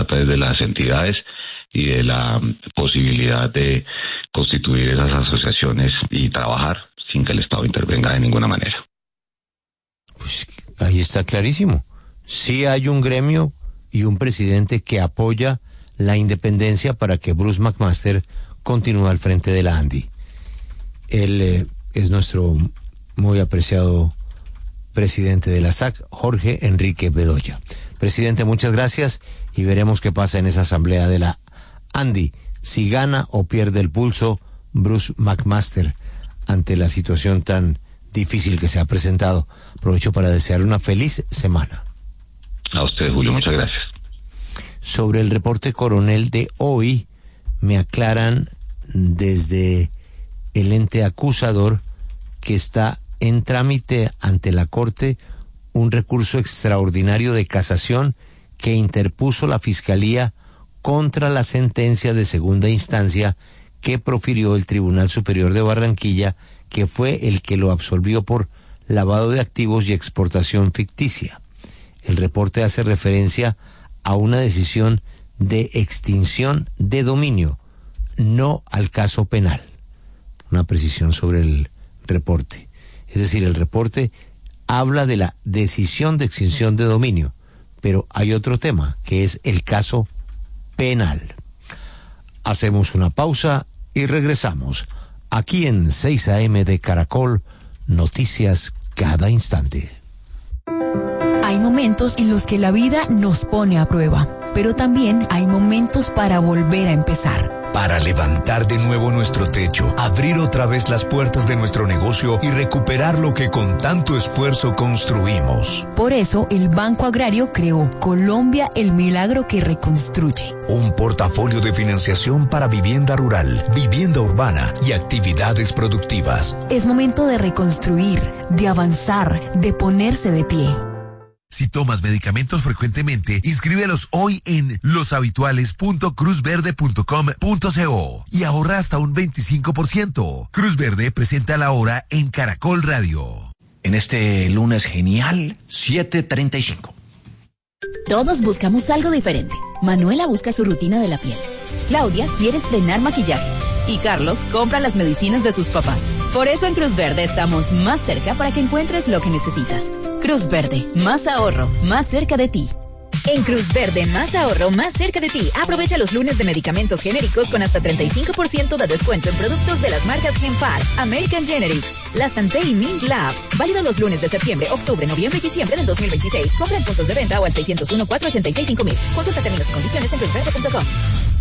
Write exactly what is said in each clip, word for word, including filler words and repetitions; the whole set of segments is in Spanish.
través de las entidades y de la posibilidad de constituir esas asociaciones y trabajar sin que el Estado intervenga de ninguna manera. Pues ahí está clarísimo. Sí hay un gremio y un presidente que apoya la independencia para que Bruce McMaster continúe al frente de la ANDI. Él eh, es nuestro muy apreciado presidente de la S A C, Jorge Enrique Bedoya. Presidente, muchas gracias y veremos qué pasa en esa asamblea de la ANDI, si gana o pierde el pulso Bruce McMaster ante la situación tan difícil que se ha presentado. Aprovecho para desear una feliz semana. A usted, Julio, muchas gracias. Sobre el reporte coronel de hoy, me aclaran desde el ente acusador que está en trámite ante la Corte un recurso extraordinario de casación que interpuso la Fiscalía contra la sentencia de segunda instancia que profirió el Tribunal Superior de Barranquilla, que fue el que lo absolvió por lavado de activos y exportación ficticia. El reporte hace referencia a una decisión de extinción de dominio, no al caso penal. Una precisión sobre el reporte. Es decir, el reporte habla de la decisión de extinción de dominio, pero hay otro tema, que es el caso penal. Hacemos una pausa y regresamos. Aquí en seis A M de Caracol, noticias cada instante. Hay momentos en los que la vida nos pone a prueba, pero también hay momentos para volver a empezar. Para levantar de nuevo nuestro techo, abrir otra vez las puertas de nuestro negocio y recuperar lo que con tanto esfuerzo construimos. Por eso, el Banco Agrario creó Colombia, el milagro que reconstruye. Un portafolio de financiación para vivienda rural, vivienda urbana y actividades productivas. Es momento de reconstruir, de avanzar, de ponerse de pie. Si tomas medicamentos frecuentemente, inscríbelos hoy en los habituales punto cruz verde punto com punto co y ahorra hasta un veinticinco por ciento. Cruz Verde presenta la hora en Caracol Radio. En este lunes genial, siete treinta y cinco. Todos buscamos algo diferente. Manuela busca su rutina de la piel. Claudia quiere estrenar maquillaje. Y Carlos compra las medicinas de sus papás. Por eso en Cruz Verde estamos más cerca para que encuentres lo que necesitas. Cruz Verde, más ahorro, más cerca de ti. En Cruz Verde, más ahorro, más cerca de ti. Aprovecha los lunes de medicamentos genéricos con hasta treinta y cinco por ciento de descuento en productos de las marcas Genpar, American Generics, La Santé y Mint Lab. Válido los lunes de septiembre, octubre, noviembre y diciembre del dos mil veintiséis. Compra en puntos de venta o al seis cero uno, cuatro ocho seis, cinco mil. Consulta términos y condiciones en cruz verde punto com.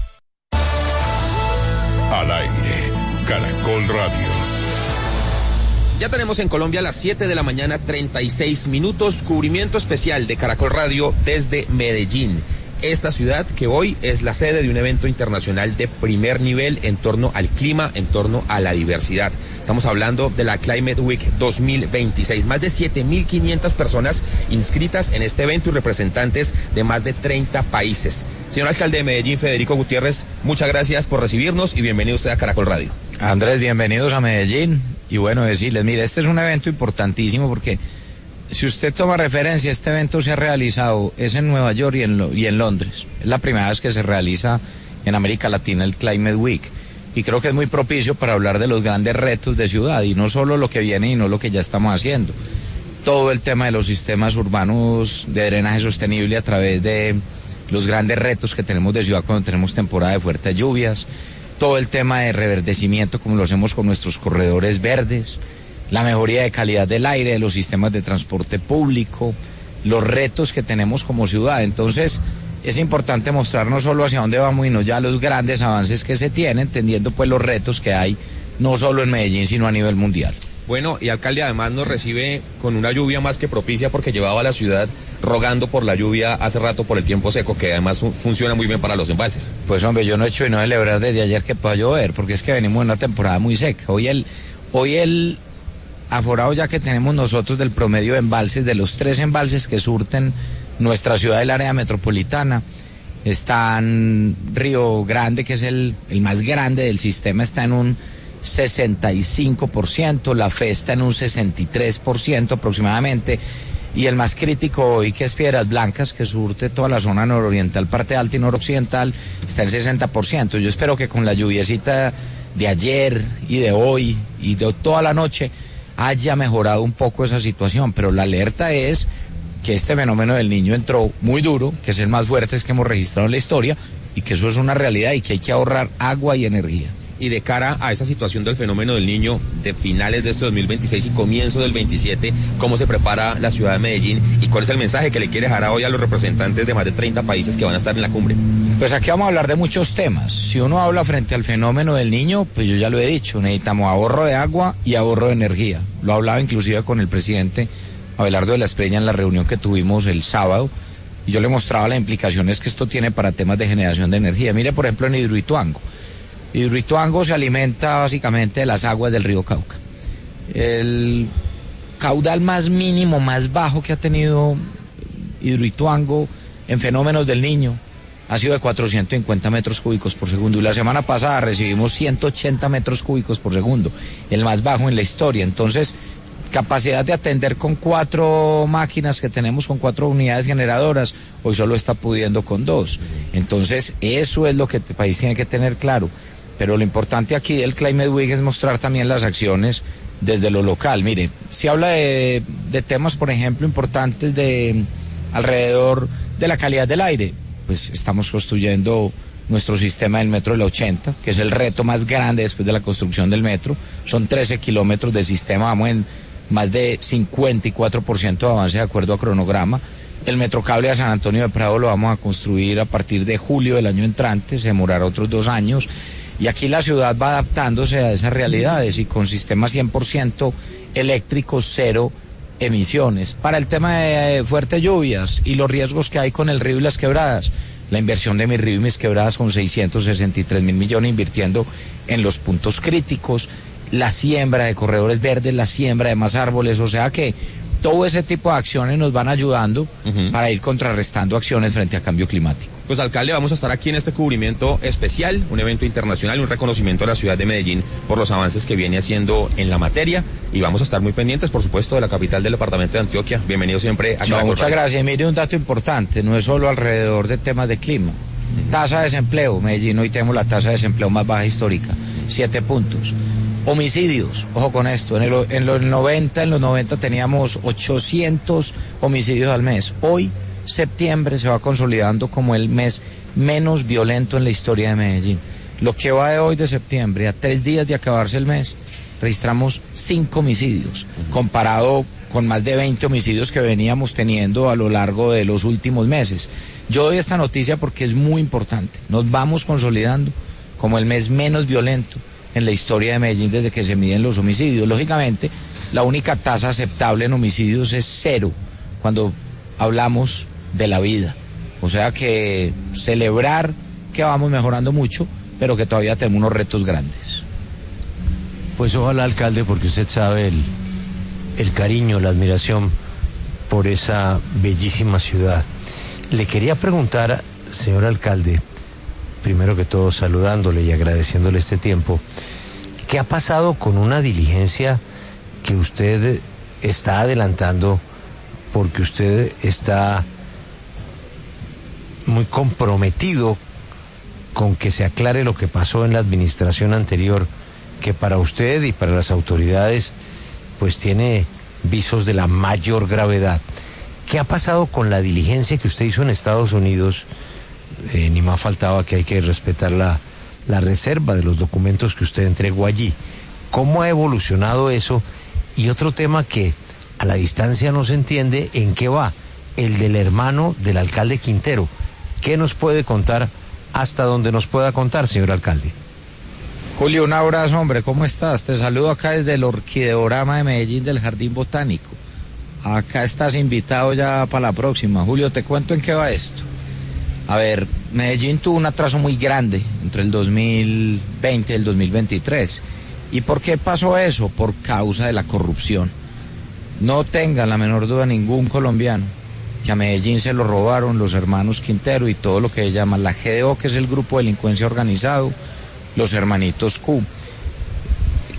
Al aire, Caracol Radio. Ya tenemos en Colombia a las siete de la mañana, treinta y seis minutos, cubrimiento especial de Caracol Radio desde Medellín. Esta ciudad que hoy es la sede de un evento internacional de primer nivel en torno al clima, en torno a la diversidad. Estamos hablando de la Climate Week dos mil veintiséis. Más de siete mil quinientas personas inscritas en este evento y representantes de más de treinta países. Señor alcalde de Medellín, Federico Gutiérrez, muchas gracias por recibirnos y bienvenido usted a Caracol Radio. Andrés, bienvenidos a Medellín. Y bueno, decirles, mire, este es un evento importantísimo porque si usted toma referencia, este evento se ha realizado, es en Nueva York y en, Lo- y en Londres. Es la primera vez que se realiza en América Latina el Climate Week. Y creo que es muy propicio para hablar de los grandes retos de ciudad, y no solo lo que viene y no lo que ya estamos haciendo. Todo el tema de los sistemas urbanos de drenaje sostenible a través de los grandes retos que tenemos de ciudad cuando tenemos temporada de fuertes lluvias. Todo el tema de reverdecimiento, como lo hacemos con nuestros corredores verdes, la mejoría de calidad del aire, de los sistemas de transporte público, los retos que tenemos como ciudad. Entonces, es importante mostrar no solo hacia dónde vamos, sino ya los grandes avances que se tienen, entendiendo pues los retos que hay, no solo en Medellín, sino a nivel mundial. Bueno, y alcalde, además nos recibe con una lluvia más que propicia porque llevaba a la ciudad rogando por la lluvia hace rato por el tiempo seco, que además fun- funciona muy bien para los embalses. Pues hombre, yo no he hecho y no celebrar desde ayer que pueda llover, porque es que venimos en una temporada muy seca. Hoy el, hoy el aforado ya que tenemos nosotros del promedio de embalses, de los tres embalses que surten nuestra ciudad del área metropolitana, están Río Grande, que es el, el más grande del sistema, está en un sesenta y cinco por ciento, La Fe está en un sesenta y tres por ciento aproximadamente, y el más crítico hoy, que es Piedras Blancas, que surte toda la zona nororiental, parte alta y noroccidental, está en sesenta por ciento. Yo espero que con la lluviecita de ayer y de hoy y de toda la noche haya mejorado un poco esa situación, pero la alerta es que este fenómeno del Niño entró muy duro, que es el más fuerte que hemos registrado en la historia, y que eso es una realidad y que hay que ahorrar agua y energía. Y de cara a esa situación del fenómeno del Niño de finales de este dos mil veintiséis y comienzo del veintisiete, ¿cómo se prepara la ciudad de Medellín y cuál es el mensaje que le quiere dejar hoy a los representantes de más de treinta países que van a estar en la cumbre? Pues aquí vamos a hablar de muchos temas. Si uno habla frente al fenómeno del Niño, pues yo ya lo he dicho, necesitamos ahorro de agua y ahorro de energía. Lo hablaba inclusive con el presidente Abelardo de la Espriella en la reunión que tuvimos el sábado, y yo le mostraba las implicaciones que esto tiene para temas de generación de energía. Mire, por ejemplo, en Hidroituango. Hidroituango se alimenta básicamente de las aguas del río Cauca. El caudal más mínimo, más bajo que ha tenido Hidroituango en fenómenos del Niño ha sido de cuatrocientos cincuenta metros cúbicos por segundo, y la semana pasada recibimos ciento ochenta metros cúbicos por segundo, el más bajo en la historia. Entonces, capacidad de atender con cuatro máquinas que tenemos, con cuatro unidades generadoras, hoy solo está pudiendo con dos. Entonces, eso es lo que el país tiene que tener claro. Pero lo importante aquí del Climate Week es mostrar también las acciones desde lo local. Mire, se habla de, de temas, por ejemplo, importantes de alrededor de la calidad del aire. Pues estamos construyendo nuestro sistema del metro de la ochenta, que es el reto más grande después de la construcción del metro. Son trece kilómetros de sistema, vamos en más de cincuenta y cuatro por ciento de avance de acuerdo a cronograma. El metrocable a San Antonio de Prado lo vamos a construir a partir de julio del año entrante, se demorará otros dos años. Y aquí la ciudad va adaptándose a esas realidades y con sistemas cien por ciento eléctricos, cero emisiones. Para el tema de fuertes lluvias y los riesgos que hay con el río y las quebradas, la inversión de Mi Río y Mis Quebradas con seiscientos sesenta y tres mil millones invirtiendo en los puntos críticos, la siembra de corredores verdes, la siembra de más árboles, o sea que todo ese tipo de acciones nos van ayudando uh-huh. para ir contrarrestando acciones frente al cambio climático. Pues alcalde, vamos a estar aquí en este cubrimiento especial, un evento internacional, un reconocimiento a la ciudad de Medellín por los avances que viene haciendo en la materia, y vamos a estar muy pendientes, por supuesto, de la capital del departamento de Antioquia. Bienvenido siempre a no, muchas gracias. Mire, un dato importante, no es solo alrededor de temas de clima. Uh-huh. Tasa de desempleo, Medellín hoy tenemos la tasa de desempleo más baja histórica, siete puntos. Homicidios, ojo con esto, en, el, en los noventa, en los noventa teníamos ochocientos homicidios al mes. Hoy, septiembre, se va consolidando como el mes menos violento en la historia de Medellín. Lo que va de hoy de septiembre a tres días de acabarse el mes, registramos cinco homicidios, uh-huh. comparado con más de veinte homicidios que veníamos teniendo a lo largo de los últimos meses. Yo doy esta noticia porque es muy importante. Nos vamos consolidando como el mes menos violento en la historia de Medellín desde que se miden los homicidios. Lógicamente, la única tasa aceptable en homicidios es cero cuando hablamos de la vida. O sea que celebrar que vamos mejorando mucho, pero que todavía tenemos unos retos grandes. Pues ojalá, alcalde, porque usted sabe el, el cariño, la admiración por esa bellísima ciudad. Le quería preguntar, señor alcalde, primero que todo saludándole y agradeciéndole este tiempo, ¿qué ha pasado con una diligencia que usted está adelantando porque usted está muy comprometido con que se aclare lo que pasó en la administración anterior, que para usted y para las autoridades pues tiene visos de la mayor gravedad? ¿Qué ha pasado con la diligencia que usted hizo en Estados Unidos? Eh, ni más faltaba que hay que respetar la, la reserva de los documentos que usted entregó allí. ¿Cómo ha evolucionado eso? Y otro tema que a la distancia no se entiende en qué va, el del hermano del alcalde Quintero. ¿Qué nos puede contar hasta donde nos pueda contar, señor alcalde? Julio, un abrazo, hombre, ¿cómo estás? Te saludo acá desde el Orquideorama de Medellín del Jardín Botánico. Acá estás invitado ya para la próxima. Julio, te cuento en qué va esto. A ver, Medellín tuvo un atraso muy grande entre el dos mil veinte y el dos mil veintitrés. ¿Y por qué pasó eso? Por causa de la corrupción. No tenga la menor duda ningún colombiano que a Medellín se lo robaron los hermanos Quintero y todo lo que llaman la G D O, que es el Grupo de Delincuencia Organizado, los hermanitos Q.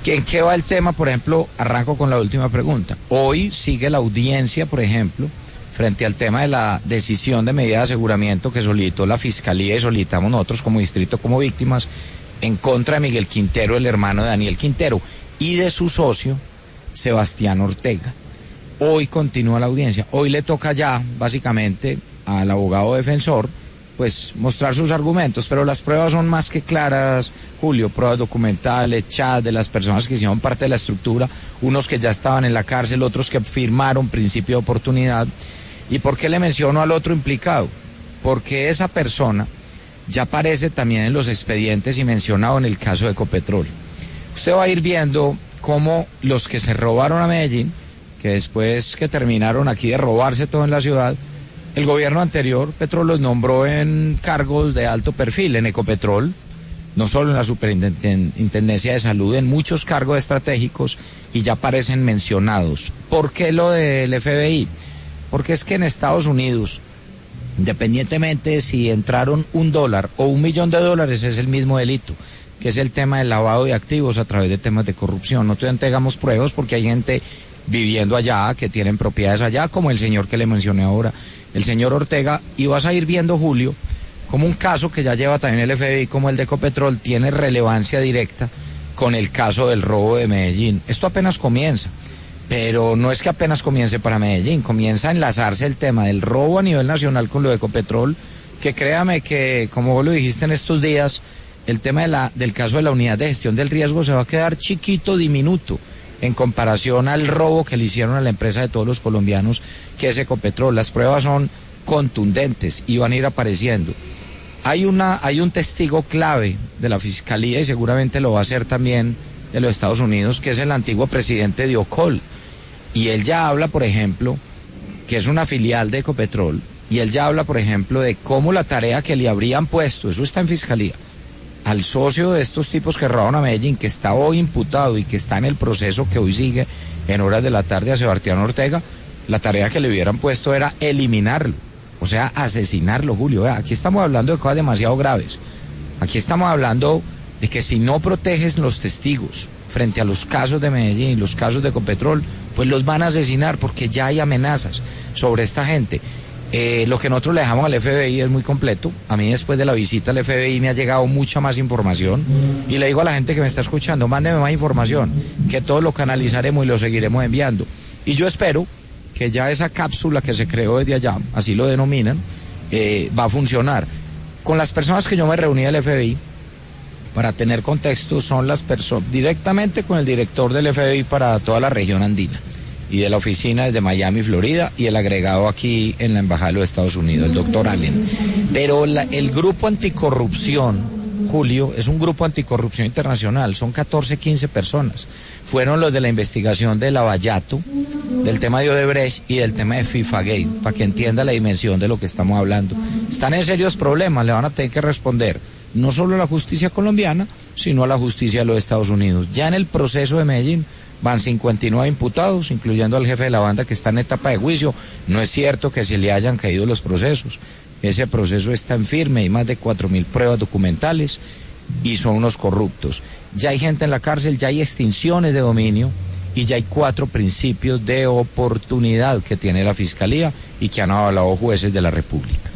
¿En qué va el tema? Por ejemplo, arranco con la última pregunta. Hoy sigue la audiencia, por ejemplo, frente al tema de la decisión de medida de aseguramiento que solicitó la Fiscalía y solicitamos nosotros como distrito, como víctimas, en contra de Miguel Quintero, el hermano de Daniel Quintero, y de su socio, Sebastián Ortega. Hoy continúa la audiencia. Hoy le toca ya, básicamente, al abogado defensor, pues mostrar sus argumentos, pero las pruebas son más que claras, Julio, pruebas documentales, chat de las personas que hicieron parte de la estructura, unos que ya estaban en la cárcel, otros que firmaron principio de oportunidad. ¿Y por qué le menciono al otro implicado? Porque esa persona ya aparece también en los expedientes y mencionado en el caso de Ecopetrol. Usted va a ir viendo cómo los que se robaron a Medellín, que después que terminaron aquí de robarse todo en la ciudad, el gobierno anterior, Petro, los nombró en cargos de alto perfil en Ecopetrol, no solo en la Superintendencia de Salud, en muchos cargos estratégicos, y ya aparecen mencionados. ¿Por qué lo del F B I? Porque es que en Estados Unidos, independientemente de si entraron un dólar o un millón de dólares, es el mismo delito, que es el tema del lavado de activos a través de temas de corrupción. No te entregamos pruebas porque hay gente viviendo allá, que tienen propiedades allá, como el señor que le mencioné ahora, el señor Ortega, y vas a ir viendo, Julio, como un caso que ya lleva también el F B I, como el de Ecopetrol, tiene relevancia directa con el caso del robo de Medellín. Esto apenas comienza, pero no es que apenas comience para Medellín, comienza a enlazarse el tema del robo a nivel nacional con lo de Ecopetrol, que créame que, como vos lo dijiste en estos días, el tema de la, del caso de la unidad de gestión del riesgo se va a quedar chiquito, diminuto, en comparación al robo que le hicieron a la empresa de todos los colombianos, que es Ecopetrol. Las pruebas son contundentes y van a ir apareciendo. Hay una, hay un testigo clave de la Fiscalía, y seguramente lo va a hacer también de los Estados Unidos, que es el antiguo presidente de Ocol. Y él ya habla, por ejemplo, que es una filial de Ecopetrol, y él ya habla, por ejemplo, de cómo la tarea que le habrían puesto, eso está en Fiscalía, al socio de estos tipos que robaron a Medellín, que está hoy imputado y que está en el proceso que hoy sigue en horas de la tarde a Sebastián Ortega, la tarea que le hubieran puesto era eliminarlo, o sea, asesinarlo, Julio. Vea, aquí estamos hablando de cosas demasiado graves. Aquí estamos hablando de que si no proteges los testigos frente a los casos de Medellín y los casos de Ecopetrol, pues los van a asesinar, porque ya hay amenazas sobre esta gente. Eh, lo que nosotros le dejamos al F B I es muy completo. A mí, después de la visita al F B I, me ha llegado mucha más información, y le digo a la gente que me está escuchando, mándeme más información, que todo lo canalizaremos y lo seguiremos enviando. Y yo espero que ya esa cápsula que se creó desde allá, así lo denominan, eh, va a funcionar. Con las personas que yo me reuní del F B I, para tener contexto, son las personas directamente con el director del F B I para toda la región andina, y de la oficina desde Miami, Florida, y el agregado aquí en la Embajada de los Estados Unidos, el doctor Allen. Pero la, el grupo anticorrupción, Julio, es un grupo anticorrupción internacional, son catorce, quince personas. Fueron los de la investigación de Lavallato, del tema de Odebrecht y del tema de FIFA Gate, para que entienda la dimensión de lo que estamos hablando. Están en serios problemas, le van a tener que responder no solo a la justicia colombiana, sino a la justicia de los Estados Unidos. Ya en el proceso de Medellín van cincuenta y nueve imputados, incluyendo al jefe de la banda, que está en etapa de juicio. No es cierto que se le hayan caído los procesos. Ese proceso está en firme, hay más de cuatro mil pruebas documentales y son unos corruptos. Ya hay gente en la cárcel, ya hay extinciones de dominio y ya hay cuatro principios de oportunidad que tiene la Fiscalía y que han avalado jueces de la República.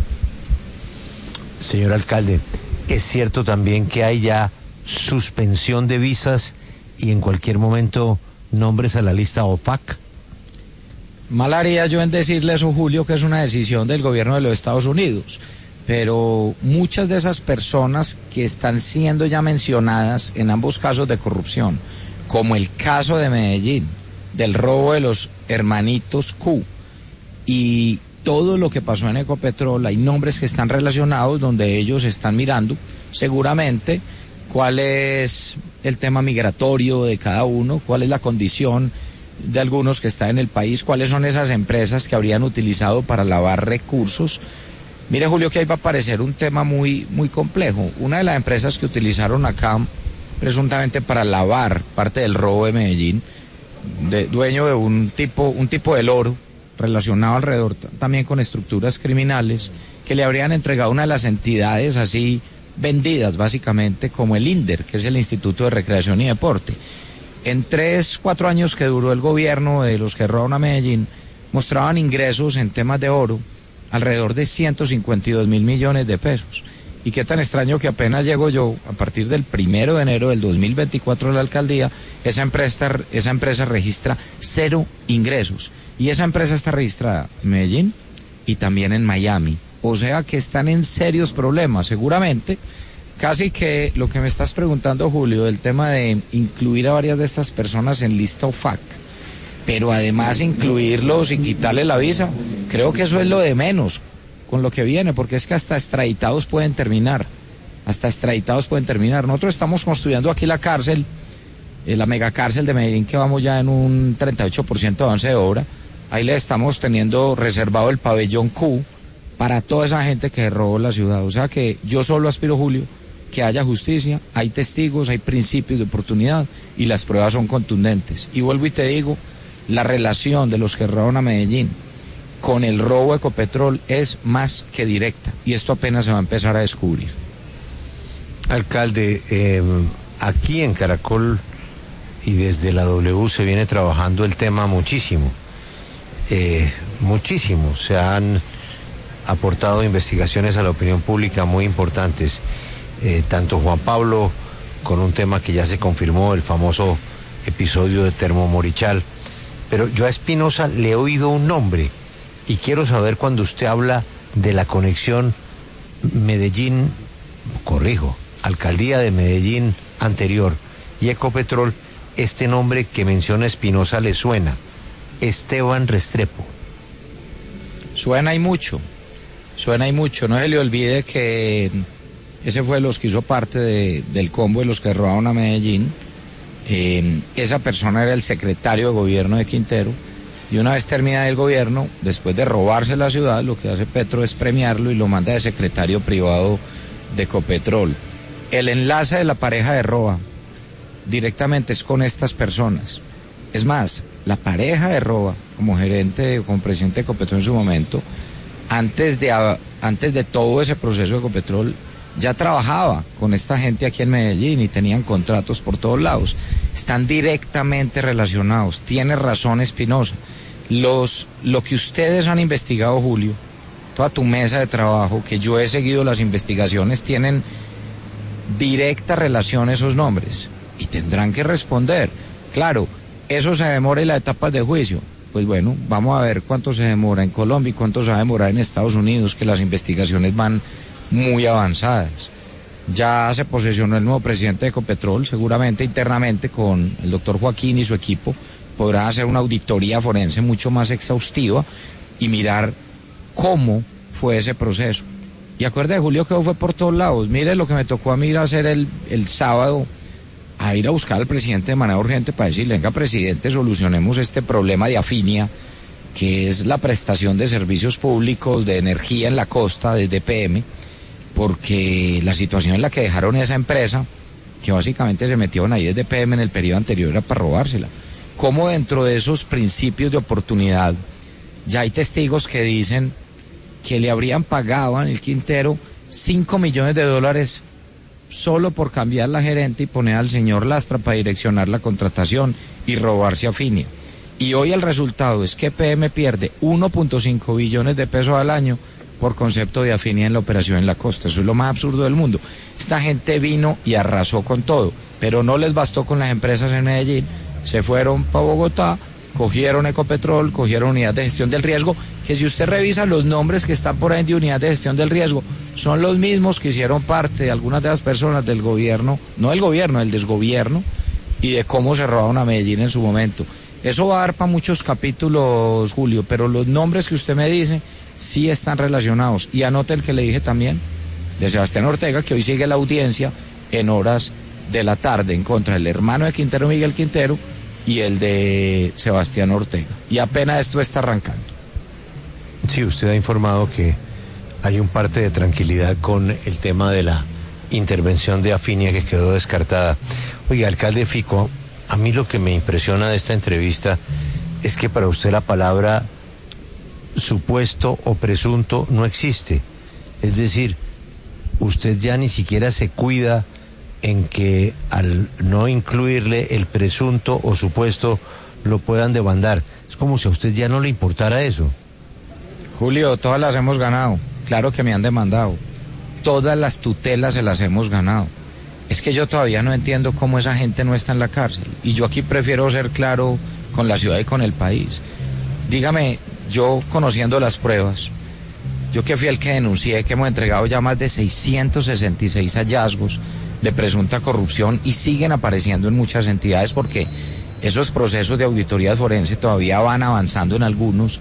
Señor alcalde, ¿es cierto también que hay ya suspensión de visas y en cualquier momento nombres a la lista O F A C? Mal haría yo en decirle eso, Julio, que es una decisión del gobierno de los Estados Unidos, pero muchas de esas personas que están siendo ya mencionadas en ambos casos de corrupción, como el caso de Medellín, del robo de los hermanitos Q, y todo lo que pasó en Ecopetrol, hay nombres que están relacionados donde ellos están mirando seguramente cuál es el tema migratorio de cada uno, cuál es la condición de algunos que están en el país, cuáles son esas empresas que habrían utilizado para lavar recursos. Mire, Julio, que ahí va a aparecer un tema muy, muy complejo. Una de las empresas que utilizaron acá presuntamente para lavar parte del robo de Medellín, de, dueño de un tipo, un tipo del oro relacionado alrededor también con estructuras criminales, que le habrían entregado una de las entidades así vendidas básicamente como el INDER, que es el Instituto de Recreación y Deporte. en tres, cuatro años que duró el gobierno de los que robaron a Medellín, mostraban ingresos en temas de oro alrededor de ciento cincuenta y dos mil millones de pesos. Y qué tan extraño que apenas llego yo, a partir del primero de enero del dos mil veinticuatro de la alcaldía, esa empresa, esa empresa registra cero ingresos. Y esa empresa está registrada en Medellín y también en Miami. O sea que están en serios problemas, seguramente. Casi que lo que me estás preguntando, Julio, del tema de incluir a varias de estas personas en lista O F A C, pero además incluirlos y quitarle la visa, creo que eso es lo de menos con lo que viene, porque es que hasta extraditados pueden terminar, hasta extraditados pueden terminar. Nosotros estamos construyendo aquí la cárcel, eh, la megacárcel de Medellín, que vamos ya en un treinta y ocho por ciento de avance de obra. Ahí le estamos teniendo reservado el pabellón Q para toda esa gente que robó la ciudad. O sea que yo solo aspiro, Julio, que haya justicia, hay testigos, hay principios de oportunidad y las pruebas son contundentes. Y vuelvo y te digo, la relación de los que robaron a Medellín con el robo de Ecopetrol es más que directa y esto apenas se va a empezar a descubrir. Alcalde, eh, aquí en Caracol y desde la W se viene trabajando el tema muchísimo, eh, muchísimo. Se han aportado investigaciones a la opinión pública muy importantes, eh, tanto Juan Pablo con un tema que ya se confirmó, el famoso episodio de Termomorichal, pero yo a Espinosa le he oído un nombre y quiero saber, cuando usted habla de la conexión Medellín, corrijo, alcaldía de Medellín anterior y Ecopetrol, este nombre que menciona Espinosa le suena: Esteban Restrepo. Suena y mucho, suena y mucho. No se le olvide que ese fue de los que hizo parte de, del combo de los que robaron a Medellín. Eh, esa persona era el secretario de gobierno de Quintero. Y una vez termina el gobierno, después de robarse la ciudad, lo que hace Petro es premiarlo y lo manda de secretario privado de Ecopetrol. El enlace de la pareja de Roa directamente es con estas personas. Es más, la pareja de Roa, como gerente, como presidente de Ecopetrol en su momento, antes de, antes de todo ese proceso de Ecopetrol, ya trabajaba con esta gente aquí en Medellín y tenían contratos por todos lados. Están directamente relacionados. Tiene razón Espinosa. Los, lo que ustedes han investigado, Julio, toda tu mesa de trabajo, que yo he seguido las investigaciones, tienen directa relación esos nombres y tendrán que responder. Claro, eso se demora en las etapas de juicio. Pues bueno, vamos a ver cuánto se demora en Colombia y cuánto se va a demorar en Estados Unidos, que las investigaciones van muy avanzadas. Ya se posesionó el nuevo presidente de Ecopetrol, seguramente internamente con el doctor Joaquín y su equipo podrán hacer una auditoría forense mucho más exhaustiva y mirar cómo fue ese proceso. Y acuérdate, Julio, que fue por todos lados. Mire lo que me tocó a mí ir a hacer el, el sábado, a ir a buscar al presidente de manera urgente para decirle: venga, presidente, solucionemos este problema de Afinia, que es la prestación de servicios públicos de energía en la costa desde P M, porque la situación en la que dejaron esa empresa, que básicamente se metieron ahí desde P M en el periodo anterior, era para robársela. Como dentro de esos principios de oportunidad ya hay testigos que dicen que le habrían pagado en el Quintero cinco millones de dólares solo por cambiar la gerente y poner al señor Lastra para direccionar la contratación y robarse a Afinia. Y hoy el resultado es que P M pierde uno punto cinco billones de pesos al año por concepto de Afinia en la operación en la costa. Eso es lo más absurdo del mundo. Esta gente vino y arrasó con todo, pero no les bastó con las empresas en Medellín. Se fueron para Bogotá, cogieron Ecopetrol, cogieron Unidad de Gestión del Riesgo, que si usted revisa los nombres que están por ahí de Unidad de Gestión del Riesgo, son los mismos que hicieron parte de algunas de las personas del gobierno, no del gobierno, del desgobierno, y de cómo se robaron a Medellín en su momento. Eso va a dar para muchos capítulos, Julio, pero los nombres que usted me dice sí están relacionados. Y anote el que le dije también, de Sebastián Ortega, que hoy sigue la audiencia en horas de la tarde en contra del hermano de Quintero, Miguel Quintero, y el de Sebastián Ortega. Y apenas esto está arrancando. Sí, usted ha informado que hay un parte de tranquilidad con el tema de la intervención de Afinia que quedó descartada. Oiga, alcalde Fico, a mí lo que me impresiona de esta entrevista es que para usted la palabra supuesto o presunto no existe. Es decir, usted ya ni siquiera se cuida en que al no incluirle el presunto o supuesto lo puedan demandar. Es como si a usted ya no le importara eso. Julio, todas las hemos ganado. Claro que me han demandado. Todas las tutelas se las hemos ganado. Es que yo todavía no entiendo cómo esa gente no está en la cárcel. Y yo aquí prefiero ser claro con la ciudad y con el país. Dígame, yo conociendo las pruebas, yo que fui el que denuncié que hemos entregado ya más de seiscientos sesenta y seis hallazgos de presunta corrupción y siguen apareciendo en muchas entidades porque esos procesos de auditoría forense todavía van avanzando en algunos.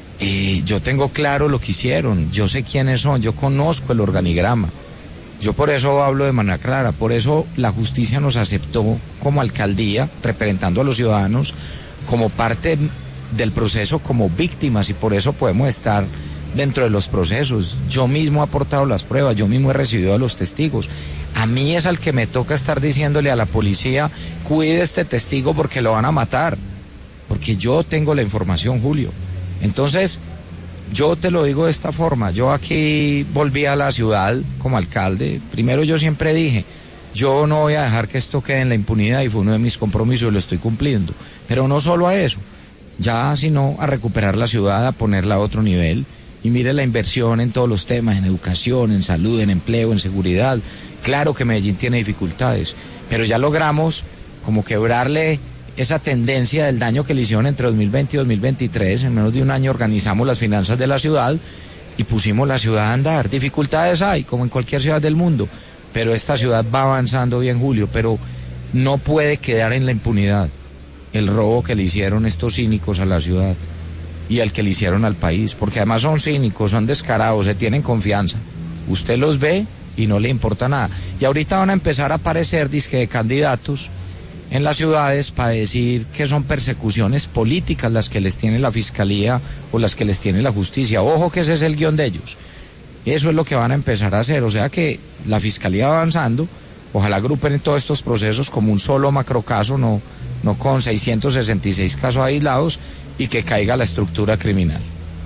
Eh, yo tengo claro lo que hicieron, yo sé quiénes son, yo conozco el organigrama. Yo por eso hablo de manera clara, por eso la justicia nos aceptó como alcaldía, representando a los ciudadanos, como parte del proceso, como víctimas, y por eso podemos estar dentro de los procesos. Yo mismo he aportado las pruebas, yo mismo he recibido a los testigos. A mí es al que me toca estar diciéndole a la policía, cuide este testigo porque lo van a matar, porque yo tengo la información, Julio. Entonces, yo te lo digo de esta forma, yo aquí volví a la ciudad como alcalde. Primero yo siempre dije, yo no voy a dejar que esto quede en la impunidad, y fue uno de mis compromisos y lo estoy cumpliendo. Pero no solo a eso, ya sino a recuperar la ciudad, a ponerla a otro nivel. Y mire la inversión en todos los temas, en educación, en salud, en empleo, en seguridad. Claro que Medellín tiene dificultades, pero ya logramos como quebrarle esa tendencia del daño que le hicieron entre dos mil veinte y dos mil veintitrés. En menos de un año organizamos las finanzas de la ciudad y pusimos la ciudad a andar. Dificultades hay, como en cualquier ciudad del mundo, pero esta ciudad va avanzando bien, Julio, pero no puede quedar en la impunidad el robo que le hicieron estos cínicos a la ciudad y el que le hicieron al país, porque además son cínicos, son descarados, se tienen confianza. Usted los ve y no le importa nada. Y ahorita van a empezar a aparecer disque de candidatos en las ciudades para decir que son persecuciones políticas las que les tiene la fiscalía o las que les tiene la justicia. Ojo que ese es el guión de ellos. Eso es lo que van a empezar a hacer. O sea que la fiscalía va avanzando. Ojalá agrupen todos estos procesos como un solo macrocaso, no, no con seiscientos sesenta y seis casos aislados, y que caiga la estructura criminal.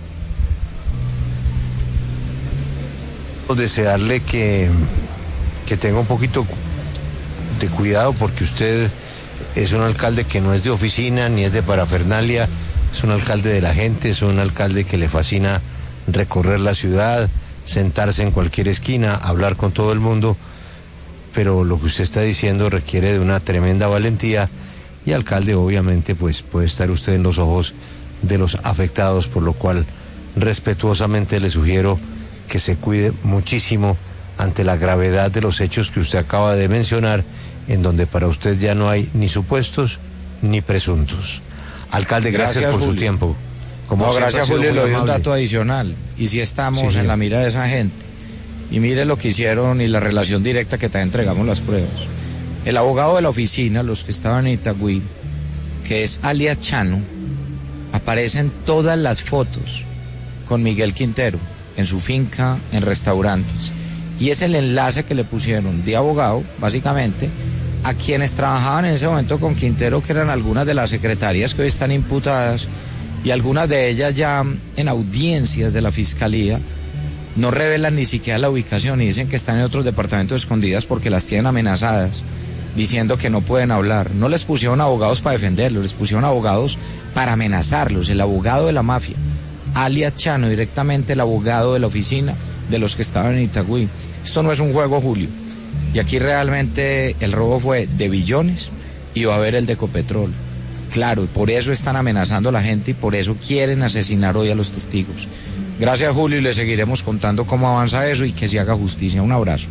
Desearle que, que tenga un poquito de cuidado, porque usted es un alcalde que no es de oficina ni es de parafernalia, es un alcalde de la gente, es un alcalde que le fascina recorrer la ciudad, sentarse en cualquier esquina, hablar con todo el mundo, pero lo que usted está diciendo requiere de una tremenda valentía, y alcalde, obviamente, pues puede estar usted en los ojos de los afectados, por lo cual respetuosamente le sugiero que se cuide muchísimo ante la gravedad de los hechos que usted acaba de mencionar, en donde para usted ya no hay ni supuestos ni presuntos. Alcalde, gracias, gracias por Julio. Su tiempo. Como no, gracias, Julio, le doy un dato adicional. Y si estamos sí, en sí. la mira de esa gente. Y mire lo que hicieron y la relación directa que también entregamos las pruebas. El abogado de la oficina, los que estaban en Itagüí, que es alias Chano, aparece en todas las fotos con Miguel Quintero, en su finca, en restaurantes. Y es el enlace que le pusieron de abogado, básicamente, a quienes trabajaban en ese momento con Quintero, que eran algunas de las secretarias que hoy están imputadas, y algunas de ellas ya en audiencias de la fiscalía no revelan ni siquiera la ubicación y dicen que están en otros departamentos escondidas porque las tienen amenazadas, diciendo que no pueden hablar. No les pusieron abogados para defenderlos, les pusieron abogados para amenazarlos. El abogado de la mafia, alias Chano, directamente el abogado de la oficina de los que estaban en Itagüí. Esto no es un juego, Julio. Y aquí realmente el robo fue de billones y va a haber el de Ecopetrol. Claro, por eso están amenazando a la gente y por eso quieren asesinar hoy a los testigos. Gracias, Julio, y le seguiremos contando cómo avanza eso y que se haga justicia. Un abrazo.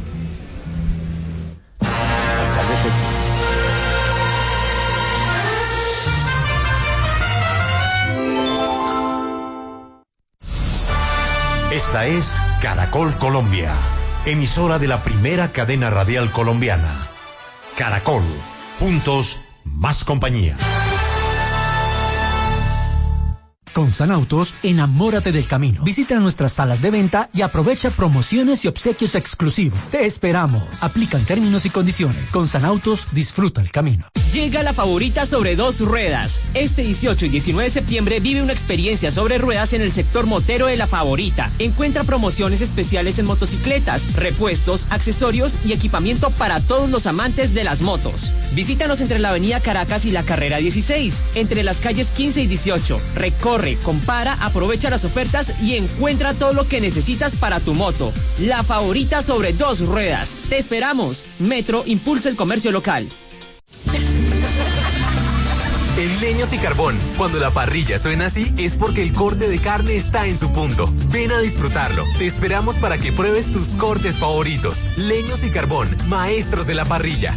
Esta es Caracol Colombia, emisora de la primera cadena radial colombiana. Caracol, juntos, más compañía. Con Sanautos, enamórate del camino. Visita nuestras salas de venta y aprovecha promociones y obsequios exclusivos. Te esperamos. Aplican términos y condiciones. Con Sanautos, disfruta el camino. Llega la favorita sobre dos ruedas. Este dieciocho y diecinueve de septiembre vive una experiencia sobre ruedas en el sector motero de La Favorita. Encuentra promociones especiales en motocicletas, repuestos, accesorios y equipamiento para todos los amantes de las motos. Visítanos entre la avenida Caracas y la carrera dieciséis, entre las calles quince y dieciocho. Recorre, compara, aprovecha las ofertas y encuentra todo lo que necesitas para tu moto. La Favorita sobre dos ruedas. Te esperamos. Metro impulsa el comercio local. En Leños y Carbón, cuando la parrilla suena así, es porque el corte de carne está en su punto. Ven a disfrutarlo. Te esperamos para que pruebes tus cortes favoritos. Leños y Carbón, maestros de la parrilla.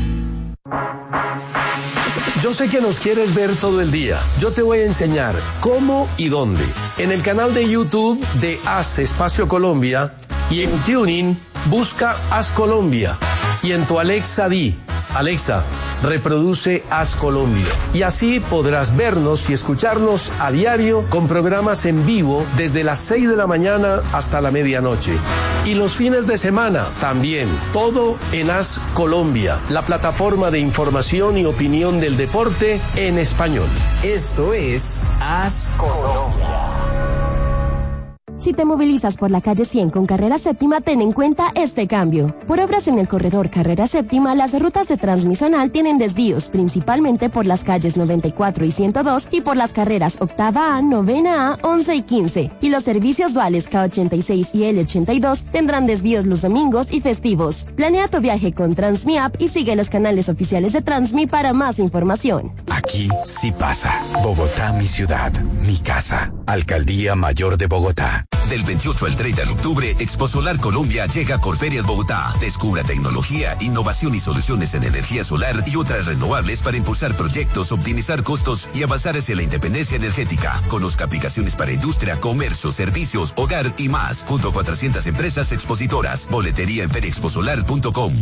Yo sé que nos quieres ver todo el día. Yo te voy a enseñar cómo y dónde. En el canal de YouTube de Haz Espacio Colombia y en TuneIn busca Haz Colombia. Y en tu Alexa di, Alexa, reproduce Haz Colombia. Y así podrás vernos y escucharnos a diario con programas en vivo desde las seis de la mañana hasta la medianoche. Y los fines de semana también. Todo en Haz Colombia, la plataforma de información y opinión del deporte en español. Esto es Haz Colombia. Si te movilizas por la calle cien con Carrera Séptima, ten en cuenta este cambio. Por obras en el corredor Carrera Séptima, las rutas de Transmisional tienen desvíos, principalmente por las calles noventa y cuatro y ciento dos y por las carreras Octava A, Novena A, once y quince. Y los servicios duales K ochenta y seis y L ochenta y dos tendrán desvíos los domingos y festivos. Planea tu viaje con Transmi App y sigue los canales oficiales de Transmi para más información. Aquí sí pasa. Bogotá, mi ciudad, mi casa. Alcaldía Mayor de Bogotá. Del veintiocho al treinta de octubre, Expo Solar Colombia llega a Corferias Bogotá. Descubra tecnología, innovación y soluciones en energía solar y otras renovables para impulsar proyectos, optimizar costos y avanzar hacia la independencia energética. Conozca aplicaciones para industria, comercio, servicios, hogar y más, junto a cuatrocientas empresas expositoras. Boletería en feria expo solar punto com.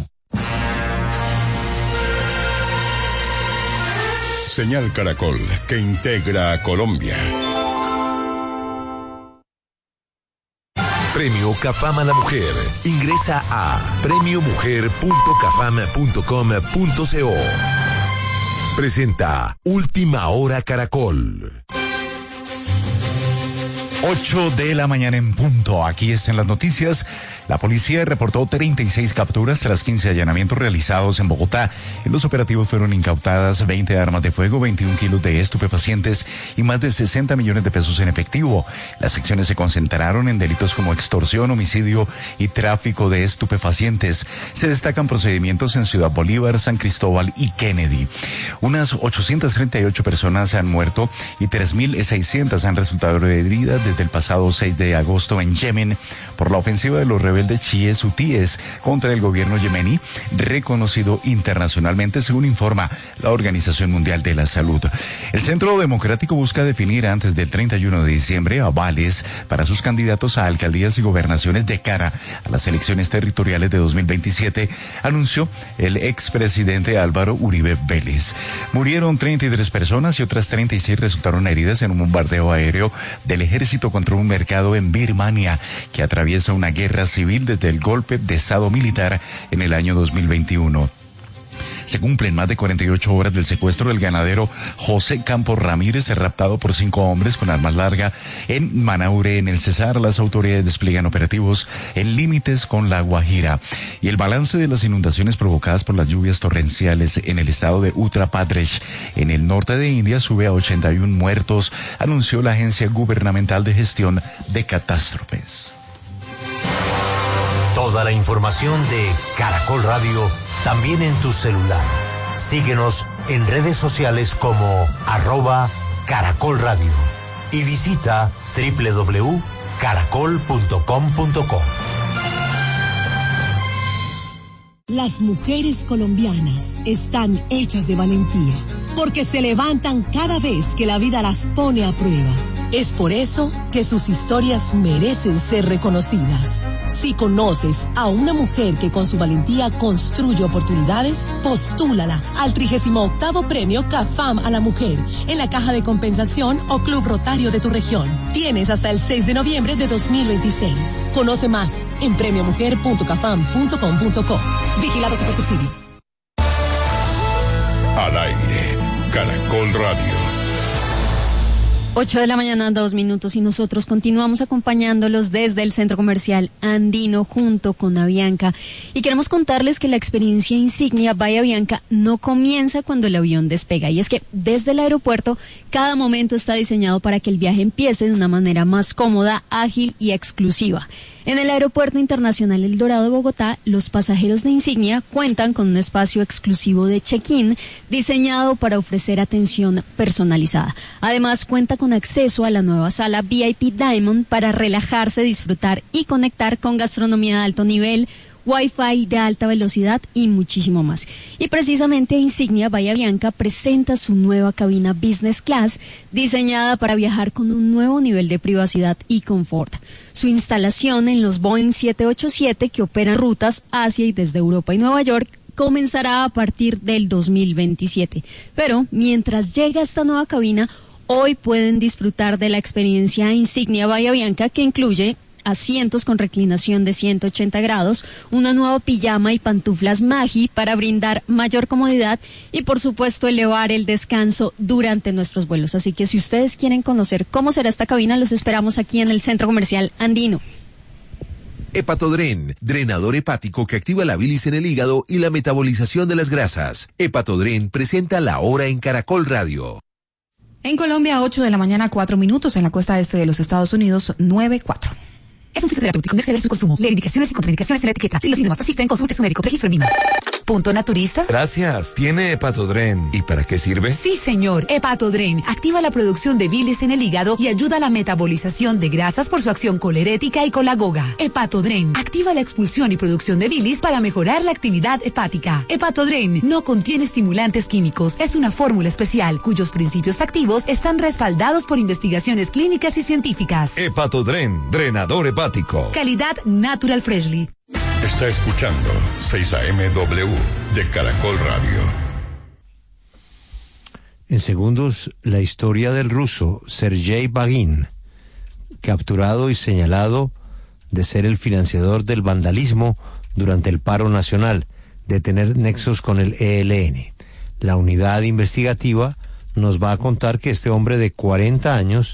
Señal Caracol, que integra a Colombia. Premio CAFAM a la Mujer. Ingresa a premio mujer punto cafam punto com punto co. Presenta Última Hora Caracol. ocho de la mañana en punto. Aquí están las noticias. La policía reportó treinta y seis capturas tras quince allanamientos realizados en Bogotá. En los operativos fueron incautadas veinte armas de fuego, veintiún kilos de estupefacientes y más de sesenta millones de pesos en efectivo. Las acciones se concentraron en delitos como extorsión, homicidio y tráfico de estupefacientes. Se destacan procedimientos en Ciudad Bolívar, San Cristóbal y Kennedy. Unas ochocientas treinta y ocho personas han muerto y tres mil seiscientas han resultado heridas desde el pasado seis de agosto en Yemen por la ofensiva de los rebeldes chiíes hutíes contra el gobierno yemení, reconocido internacionalmente, según informa la Organización Mundial de la Salud. El Centro Democrático busca definir antes del treinta y uno de diciembre avales para sus candidatos a alcaldías y gobernaciones de cara a las elecciones territoriales de dos mil veintisiete, anunció el expresidente Álvaro Uribe Vélez. Murieron treinta y tres personas y otras treinta y seis resultaron heridas en un bombardeo aéreo del ejército contra un mercado en Birmania, que atraviesa una guerra civil desde el golpe de estado militar en el año dos mil veintiuno. Se cumplen más de cuarenta y ocho horas del secuestro del ganadero José Campos Ramírez, raptado por cinco hombres con armas largas en Manaure, en el Cesar. Las autoridades despliegan operativos en límites con La Guajira. Y el balance de las inundaciones provocadas por las lluvias torrenciales en el estado de Uttar Pradesh, en el norte de India, sube a ochenta y uno muertos, anunció la Agencia Gubernamental de Gestión de Catástrofes. Toda la información de Caracol Radio también en tu celular. Síguenos en redes sociales como arroba Caracol Radio y visita doble u doble u doble u punto caracol punto com punto co. Las mujeres colombianas están hechas de valentía, porque se levantan cada vez que la vida las pone a prueba. Es por eso que sus historias merecen ser reconocidas. Si conoces a una mujer que con su valentía construye oportunidades, postúlala al trigésimo octavo Premio CAFAM a la Mujer en la Caja de Compensación o Club Rotario de tu región. Tienes hasta el seis de noviembre de dos mil veintiséis. Conoce más en premio mujer punto cafam punto com punto co. Vigilado Supersubsidio. Al aire, Caracol Radio. ocho de la mañana, dos minutos, y nosotros continuamos acompañándolos desde el Centro Comercial Andino junto con Avianca. Y queremos contarles que la experiencia insignia by Avianca no comienza cuando el avión despega. Y es que desde el aeropuerto, cada momento está diseñado para que el viaje empiece de una manera más cómoda, ágil y exclusiva. En el Aeropuerto Internacional El Dorado de Bogotá, los pasajeros de Insignia cuentan con un espacio exclusivo de check-in diseñado para ofrecer atención personalizada. Además, cuenta con acceso a la nueva sala V I P Diamond para relajarse, disfrutar y conectar con gastronomía de alto nivel, Wi-Fi de alta velocidad y muchísimo más. Y precisamente Insignia by Avianca presenta su nueva cabina Business Class diseñada para viajar con un nuevo nivel de privacidad y confort. Su instalación en los Boeing siete ochenta y siete que operan rutas hacia y desde Europa y Nueva York comenzará a partir del dos mil veintisiete. Pero mientras llega esta nueva cabina, hoy pueden disfrutar de la experiencia Insignia by Avianca, que incluye asientos con reclinación de ciento ochenta grados, una nueva pijama y pantuflas Magi para brindar mayor comodidad y, por supuesto, elevar el descanso durante nuestros vuelos. Así que si ustedes quieren conocer cómo será esta cabina, los esperamos aquí en el Centro Comercial Andino. Hepatodren, drenador hepático que activa la bilis en el hígado y la metabolización de las grasas. Hepatodren presenta La Hora en Caracol Radio. En Colombia, ocho de la mañana, cuatro minutos. En la costa este de los Estados Unidos, nueve cuatro. Es un fitoterapéutico, no exceder su consumo. Lee indicaciones y contraindicaciones en la etiqueta. Si los síntomas persisten, consulte a su médico. Registro en Lima. Punto naturista. Gracias. ¿Tiene Hepatodren? ¿Y para qué sirve? Sí, señor. Hepatodren activa la producción de bilis en el hígado y ayuda a la metabolización de grasas por su acción colerética y colagoga. Hepatodren activa la expulsión y producción de bilis para mejorar la actividad hepática. Hepatodren no contiene estimulantes químicos. Es una fórmula especial cuyos principios activos están respaldados por investigaciones clínicas y científicas. Hepatodren, drenador hepático. Calidad Natural Freshly. Está escuchando seis A M W de Caracol Radio. En segundos, la historia del ruso Sergei Bagin, capturado y señalado de ser el financiador del vandalismo durante el paro nacional, de tener nexos con el E L N. La unidad investigativa nos va a contar que este hombre de cuarenta años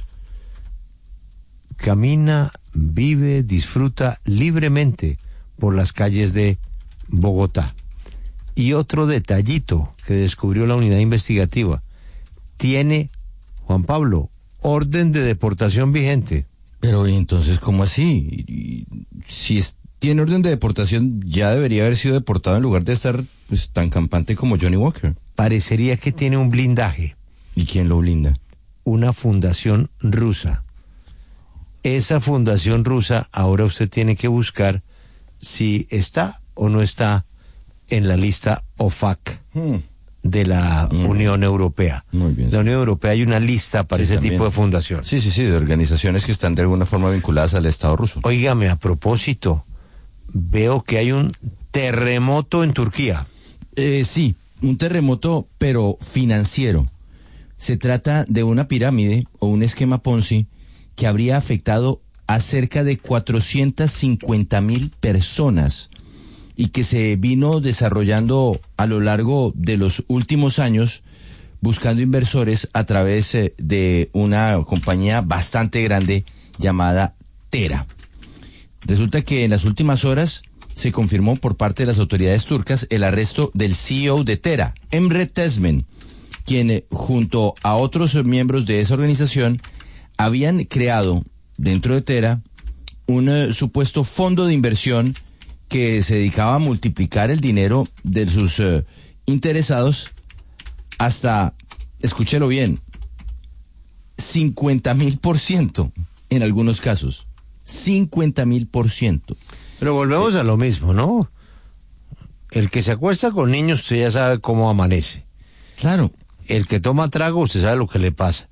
camina, vive, disfruta libremente por las calles de Bogotá. Y otro detallito que descubrió la unidad investigativa: tiene, Juan Pablo, orden de deportación vigente. Pero entonces, ¿cómo así? Si es, tiene orden de deportación, ya debería haber sido deportado en lugar de estar pues, tan campante como Johnny Walker. Parecería que tiene un blindaje. ¿Y quién lo blinda? Una fundación rusa. Esa fundación rusa, ahora usted tiene que buscar si está o no está en la lista O F A C hmm. de la hmm. Unión Europea. Muy bien. La Unión Europea hay una lista para sí, ese también. tipo de fundación. Sí, sí, sí, de organizaciones que están de alguna forma vinculadas al Estado ruso. Óigame, a propósito, veo que hay un terremoto en Turquía. Eh, sí, un terremoto, pero financiero. Se trata de una pirámide o un esquema Ponzi que habría afectado a cerca de cuatrocientas cincuenta mil personas y que se vino desarrollando a lo largo de los últimos años buscando inversores a través de una compañía bastante grande llamada Tera. Resulta que en las últimas horas se confirmó por parte de las autoridades turcas el arresto del C E O de Tera, Emre Tezmen, quien junto a otros miembros de esa organización habían creado dentro de Tera un uh, supuesto fondo de inversión que se dedicaba a multiplicar el dinero de sus uh, interesados hasta, escúchelo bien, cincuenta mil por ciento en algunos casos. cincuenta mil por ciento. Pero volvemos eh, a lo mismo, ¿no? El que se acuesta con niños, usted ya sabe cómo amanece. Claro. El que toma trago, usted sabe lo que le pasa.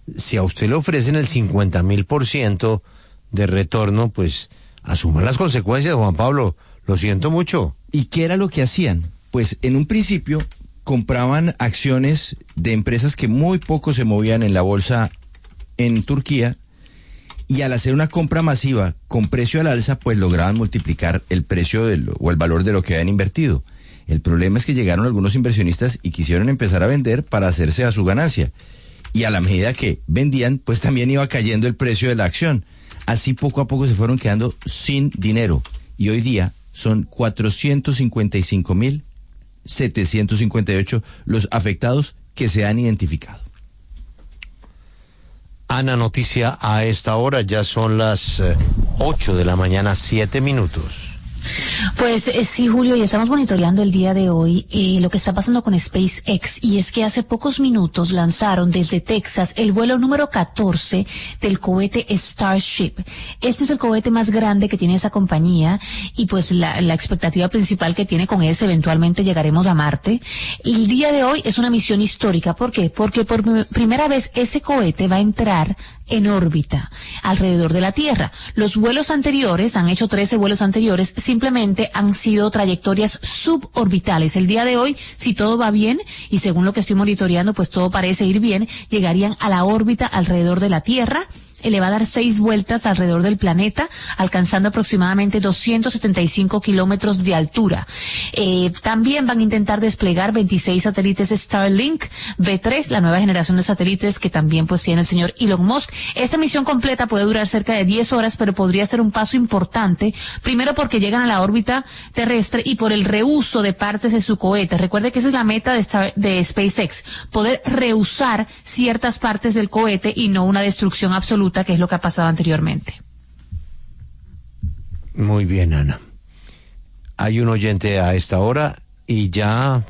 si a usted le ofrecen el cincuenta mil por ciento de retorno, pues asuma las consecuencias, Juan Pablo. Lo siento mucho. ¿Y qué era lo que hacían? Pues en un principio compraban acciones de empresas que muy poco se movían en la bolsa en Turquía, y al hacer una compra masiva con precio al alza, pues lograban multiplicar el precio del, o el valor de lo que habían invertido. El problema es que llegaron algunos inversionistas y quisieron empezar a vender para hacerse a su ganancia. Y a la medida que vendían, pues también iba cayendo el precio de la acción. Así poco a poco se fueron quedando sin dinero. Y hoy día son cuatrocientos cincuenta y cinco mil setecientos cincuenta y ocho los afectados que se han identificado. Ana, noticia a esta hora, ya son las eh, ocho de la mañana, siete minutos. Pues eh, sí, Julio, y estamos monitoreando el día de hoy eh, lo que está pasando con SpaceX, y es que hace pocos minutos lanzaron desde Texas el vuelo número catorce del cohete Starship. Este es el cohete más grande que tiene esa compañía, y pues la, la expectativa principal que tiene con ese, eventualmente llegaremos a Marte. El día de hoy es una misión histórica. ¿Por qué? Porque por primera vez ese cohete va a entrar en órbita alrededor de la Tierra. Los vuelos anteriores, han hecho trece vuelos anteriores, simplemente han sido trayectorias suborbitales. El día de hoy, si todo va bien, y según lo que estoy monitoreando, pues todo parece ir bien, llegarían a la órbita alrededor de la Tierra. Le va a dar seis vueltas alrededor del planeta, alcanzando aproximadamente doscientos setenta y cinco kilómetros de altura. Eh, también van a intentar desplegar veintiséis satélites Starlink V tres, la nueva generación de satélites que también pues tiene el señor Elon Musk. Esta misión completa puede durar cerca de diez horas, pero podría ser un paso importante, primero porque llegan a la órbita terrestre y por el reuso de partes de su cohete. Recuerde que esa es la meta de, Star, de SpaceX, poder reusar ciertas partes del cohete y no una destrucción absoluta, que es lo que ha pasado anteriormente. Muy bien, Ana. Hay un oyente a esta hora y ya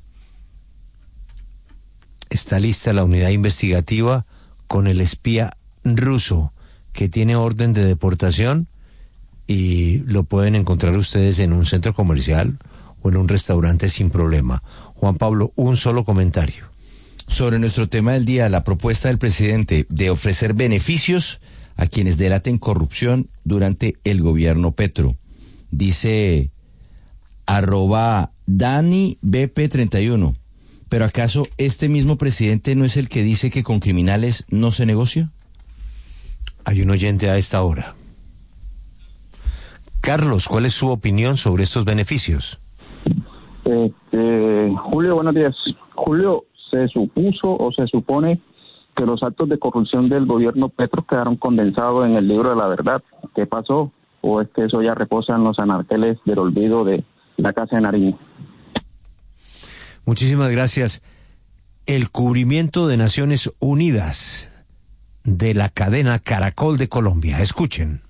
está lista la unidad investigativa con el espía ruso que tiene orden de deportación, y lo pueden encontrar ustedes en un centro comercial o en un restaurante sin problema. Juan Pablo, un solo comentario. Sobre nuestro tema del día, la propuesta del presidente de ofrecer beneficios a quienes delaten corrupción durante el gobierno Petro. Dice arroba Dani B P treinta y uno. ¿Pero acaso este mismo presidente no es el que dice que con criminales no se negocia? Hay un oyente a esta hora. Carlos, ¿cuál es su opinión sobre estos beneficios? Este, Julio, buenos días. Julio, se supuso o se supone que los actos de corrupción del gobierno Petro quedaron condensados en el libro de la verdad. ¿Qué pasó? ¿O es que eso ya reposa en los anaqueles del olvido de la Casa de Nariño? Muchísimas gracias. El cubrimiento de Naciones Unidas de la cadena Caracol de Colombia. Escuchen.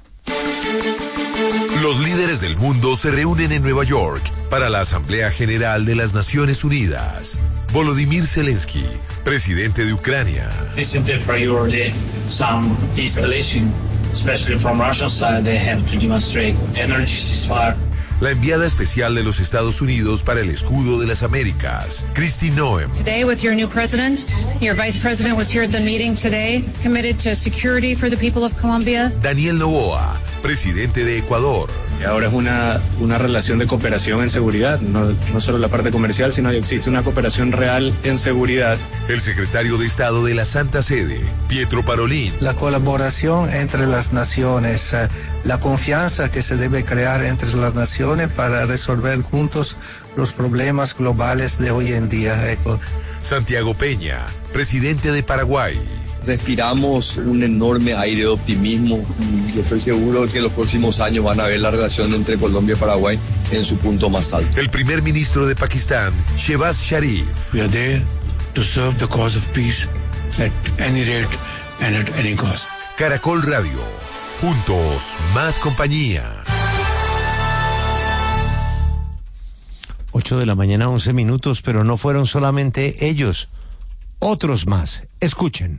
Los líderes del mundo se reúnen en Nueva York para la Asamblea General de las Naciones Unidas. Volodymyr Zelensky, presidente de Ucrania. Isn't it priority some de-escalation, especially from Russian side? They have to demonstrate energy ceasefire. La enviada especial de los Estados Unidos para el Escudo de las Américas, Kristi Noem. Today with your new president, your vice president was here at the meeting today, committed to security for the people of Colombia. Daniel Noboa, presidente de Ecuador. Y ahora es una, una relación de cooperación en seguridad, no, no solo la parte comercial, sino que existe una cooperación real en seguridad. El secretario de Estado de la Santa Sede, Pietro Parolin. La colaboración entre las naciones, eh, la confianza que se debe crear entre las naciones para resolver juntos los problemas globales de hoy en día. Eh. Santiago Peña, presidente de Paraguay. Respiramos un enorme aire de optimismo. Yo estoy seguro que en los próximos años van a ver la relación entre Colombia y Paraguay en su punto más alto. El primer ministro de Pakistán, Shehbaz Sharif. We are there to serve the cause of peace at any rate and at any cost. Caracol Radio. Juntos, más compañía. Ocho de la mañana, once minutos, pero no fueron solamente ellos, otros más. Escuchen.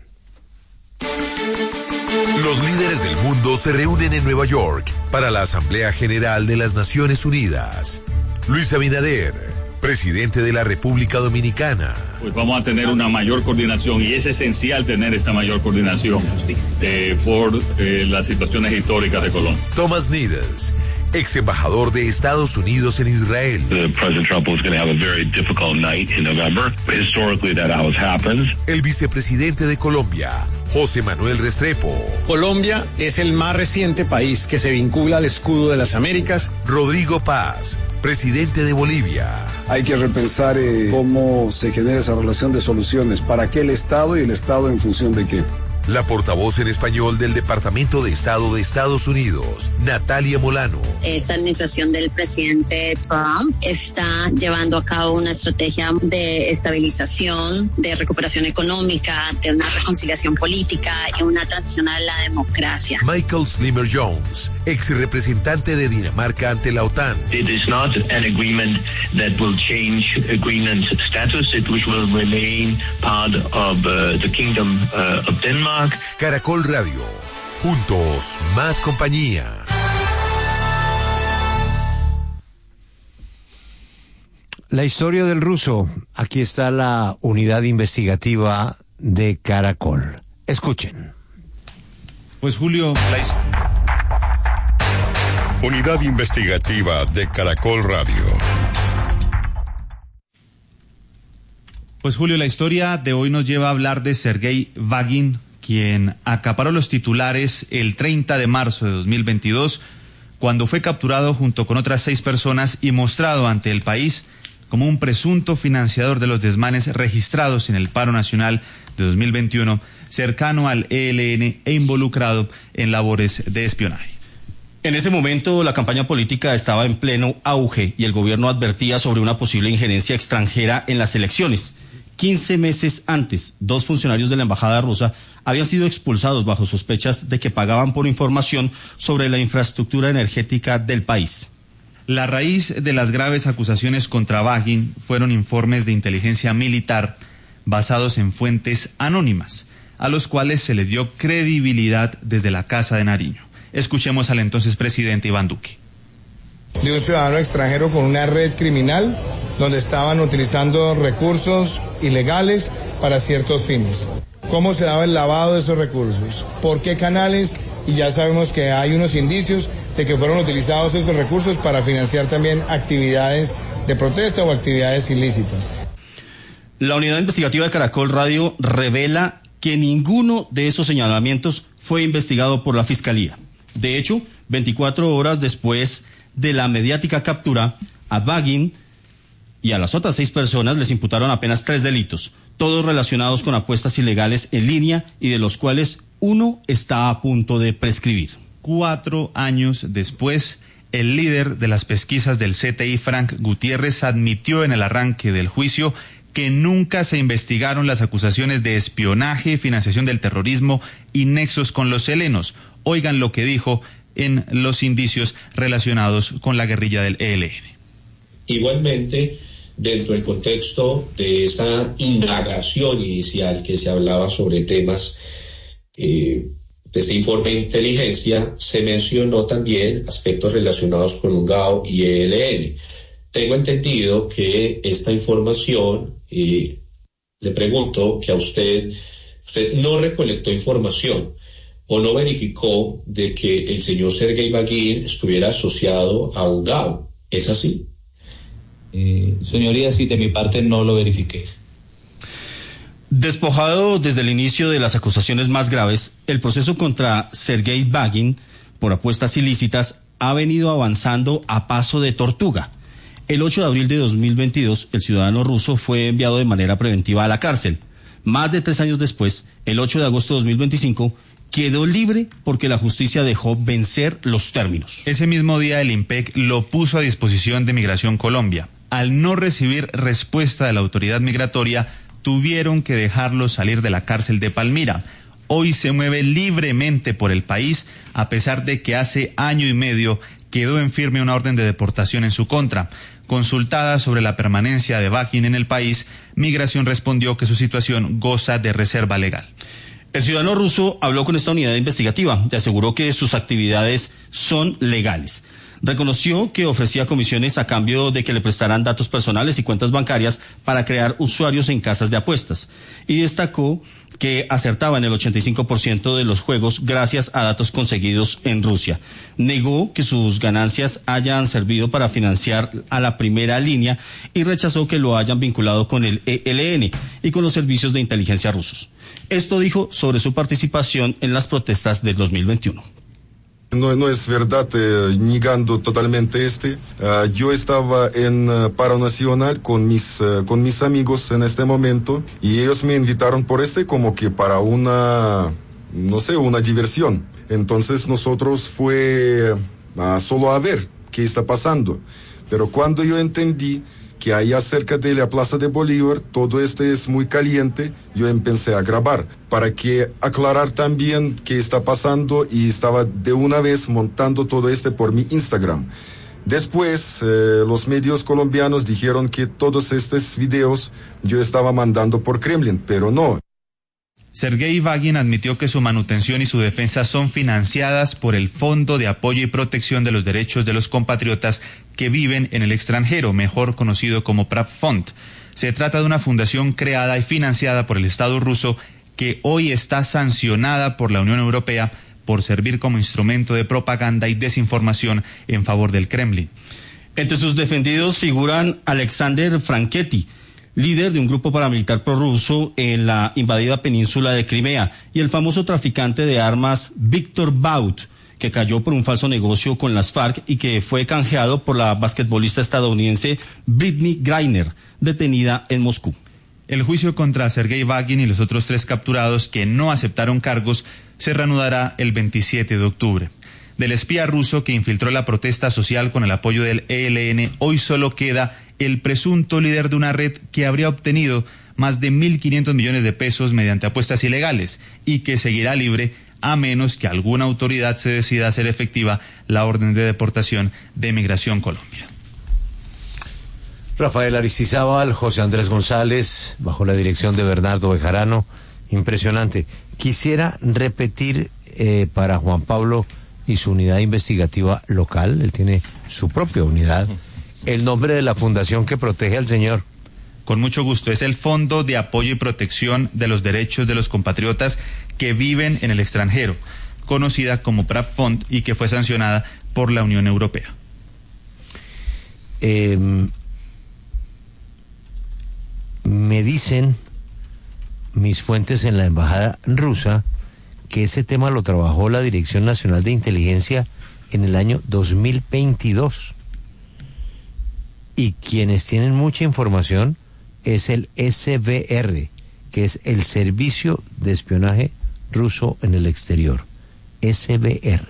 Los líderes del mundo se reúnen en Nueva York para la Asamblea General de las Naciones Unidas. Luis Abinader, presidente de la República Dominicana. Pues vamos a tener una mayor coordinación y es esencial tener esa mayor coordinación eh, por eh, las situaciones históricas de Colombia. Thomas Needles, ex embajador de Estados Unidos en Israel. The President Trump was going to have a very difficult night in November. Historically, that always happens. El vicepresidente de Colombia, José Manuel Restrepo. Colombia es el más reciente país que se vincula al escudo de las Américas. Rodrigo Paz, presidente de Bolivia. Hay que repensar eh, cómo se genera esa relación de soluciones, para qué el Estado y el Estado en función de qué. La portavoz en español del Departamento de Estado de Estados Unidos, Natalia Molano. Esta administración del presidente Trump está llevando a cabo una estrategia de estabilización, de recuperación económica, de una reconciliación política y una transición a la democracia. Michael Slimer Jones, ex representante de Dinamarca ante la OTAN. It is not an agreement that will change agreement status. It will remain part of uh, the Kingdom uh, of Denmark. Caracol Radio. Juntos, más compañía. La historia del ruso. Aquí está la unidad investigativa de Caracol. Escuchen. Pues Julio... La... Unidad investigativa de Caracol Radio. Pues Julio, la historia de hoy nos lleva a hablar de Sergei Vagin, quien acaparó los titulares el treinta de marzo de dos mil veintidós, cuando fue capturado junto con otras seis personas y mostrado ante el país como un presunto financiador de los desmanes registrados en el paro nacional de dos mil veintiuno, cercano al E L N e involucrado en labores de espionaje. En ese momento, la campaña política estaba en pleno auge y el gobierno advertía sobre una posible injerencia extranjera en las elecciones. quince meses antes, dos funcionarios de la embajada rusa habían sido expulsados bajo sospechas de que pagaban por información sobre la infraestructura energética del país. La raíz de las graves acusaciones contra Vagin fueron informes de inteligencia militar basados en fuentes anónimas, a los cuales se le dio credibilidad desde la Casa de Nariño. Escuchemos al entonces presidente Iván Duque. De un ciudadano extranjero con una red criminal donde estaban utilizando recursos ilegales para ciertos fines. ¿Cómo se daba el lavado de esos recursos? ¿Por qué canales? Y ya sabemos que hay unos indicios de que fueron utilizados esos recursos para financiar también actividades de protesta o actividades ilícitas. La unidad investigativa de Caracol Radio revela que ninguno de esos señalamientos fue investigado por la Fiscalía. De hecho, veinticuatro horas después de la mediática captura, a Vagin y a las otras seis personas les imputaron apenas tres delitos, todos relacionados con apuestas ilegales en línea y de los cuales uno está a punto de prescribir. Cuatro años después, el líder de las pesquisas del C T I, Frank Gutiérrez, admitió en el arranque del juicio que nunca se investigaron las acusaciones de espionaje, financiación del terrorismo y nexos con los helenos. Oigan lo que dijo en los indicios relacionados con la guerrilla del E L N. Igualmente, dentro del contexto de esa indagación inicial que se hablaba sobre temas eh, de este informe de inteligencia, se mencionó también aspectos relacionados con UNGAO y E L N. Tengo entendido que esta información, eh, le pregunto que a usted, usted no recolectó información o no verificó de que el señor Sergei Vagin estuviera asociado a UNGAO. ¿Es así? Eh, señoría, sí, de mi parte no lo verifiqué. Despojado desde el inicio de las acusaciones más graves, el proceso contra Sergei Vagin por apuestas ilícitas ha venido avanzando a paso de tortuga. El ocho de abril de dos mil veintidós, el ciudadano ruso fue enviado de manera preventiva a la cárcel. Más de tres años después, el ocho de agosto de dos mil veinticinco, quedó libre porque la justicia dejó vencer los términos. Ese mismo día el IMPEC lo puso a disposición de Migración Colombia. Al no recibir respuesta de la autoridad migratoria, tuvieron que dejarlo salir de la cárcel de Palmira. Hoy se mueve libremente por el país, a pesar de que hace año y medio quedó en firme una orden de deportación en su contra. Consultada sobre la permanencia de Vagin en el país, Migración respondió que su situación goza de reserva legal. El ciudadano ruso habló con esta unidad investigativa y aseguró que sus actividades son legales. Reconoció que ofrecía comisiones a cambio de que le prestaran datos personales y cuentas bancarias para crear usuarios en casas de apuestas. Y destacó que acertaba en el ochenta y cinco por ciento de los juegos gracias a datos conseguidos en Rusia. Negó que sus ganancias hayan servido para financiar a la primera línea y rechazó que lo hayan vinculado con el E L N y con los servicios de inteligencia rusos. Esto dijo sobre su participación en las protestas del dos mil veintiuno. No, no es verdad, eh, negando totalmente este. Uh, yo estaba en uh, paro nacional con mis, uh, con mis amigos en este momento y ellos me invitaron por este como que para una, no sé, una diversión. Entonces nosotros fue uh, solo a ver qué está pasando. Pero cuando yo entendí que allá cerca de la Plaza de Bolívar todo este es muy caliente, yo empecé a grabar para que aclarar también qué está pasando y estaba de una vez montando todo este por mi Instagram. Después eh, los medios colombianos dijeron que todos estos videos yo estaba mandando por Kremlin, pero no. Sergei Vagin admitió que su manutención y su defensa son financiadas por el Fondo de Apoyo y Protección de los Derechos de los Compatriotas que viven en el extranjero, mejor conocido como PrabFond. Se trata de una fundación creada y financiada por el Estado ruso que hoy está sancionada por la Unión Europea por servir como instrumento de propaganda y desinformación en favor del Kremlin. Entre sus defendidos figuran Alexander Franchetti, líder de un grupo paramilitar prorruso en la invadida península de Crimea, y el famoso traficante de armas Víctor Baut, que cayó por un falso negocio con las FARC y que fue canjeado por la basquetbolista estadounidense Brittney Griner, detenida en Moscú. El juicio contra Sergei Vagin y los otros tres capturados que no aceptaron cargos se reanudará el veintisiete de octubre. Del espía ruso que infiltró la protesta social con el apoyo del E L N, hoy solo queda el presunto líder de una red que habría obtenido más de mil quinientos millones de pesos mediante apuestas ilegales y que seguirá libre a menos que alguna autoridad se decida a hacer efectiva la orden de deportación de Migración Colombia. Rafael Aristizábal, José Andrés González, bajo la dirección de Bernardo Bejarano. Impresionante. Quisiera repetir eh, para Juan Pablo y su unidad investigativa local, él tiene su propia unidad, el nombre de la fundación que protege al señor. Con mucho gusto, es el Fondo de Apoyo y Protección de los Derechos de los Compatriotas que viven en el extranjero, conocida como PrabFond y que fue sancionada por la Unión Europea. Eh, me dicen mis fuentes en la embajada rusa que ese tema lo trabajó la Dirección Nacional de Inteligencia en el año dos mil veintidós. Y quienes tienen mucha información es el S V R, que es el Servicio de Espionaje Ruso en el Exterior. S V R.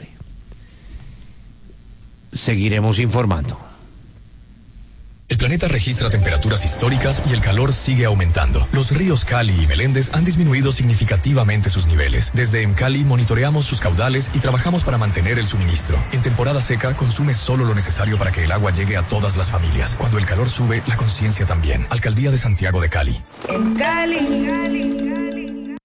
Seguiremos informando. El planeta registra temperaturas históricas y el calor sigue aumentando. Los ríos Cali y Meléndez han disminuido significativamente sus niveles. Desde EMCALI monitoreamos sus caudales y trabajamos para mantener el suministro. En temporada seca, consume solo lo necesario para que el agua llegue a todas las familias. Cuando el calor sube, la conciencia también. Alcaldía de Santiago de Cali. En Cali, Cali, Cali.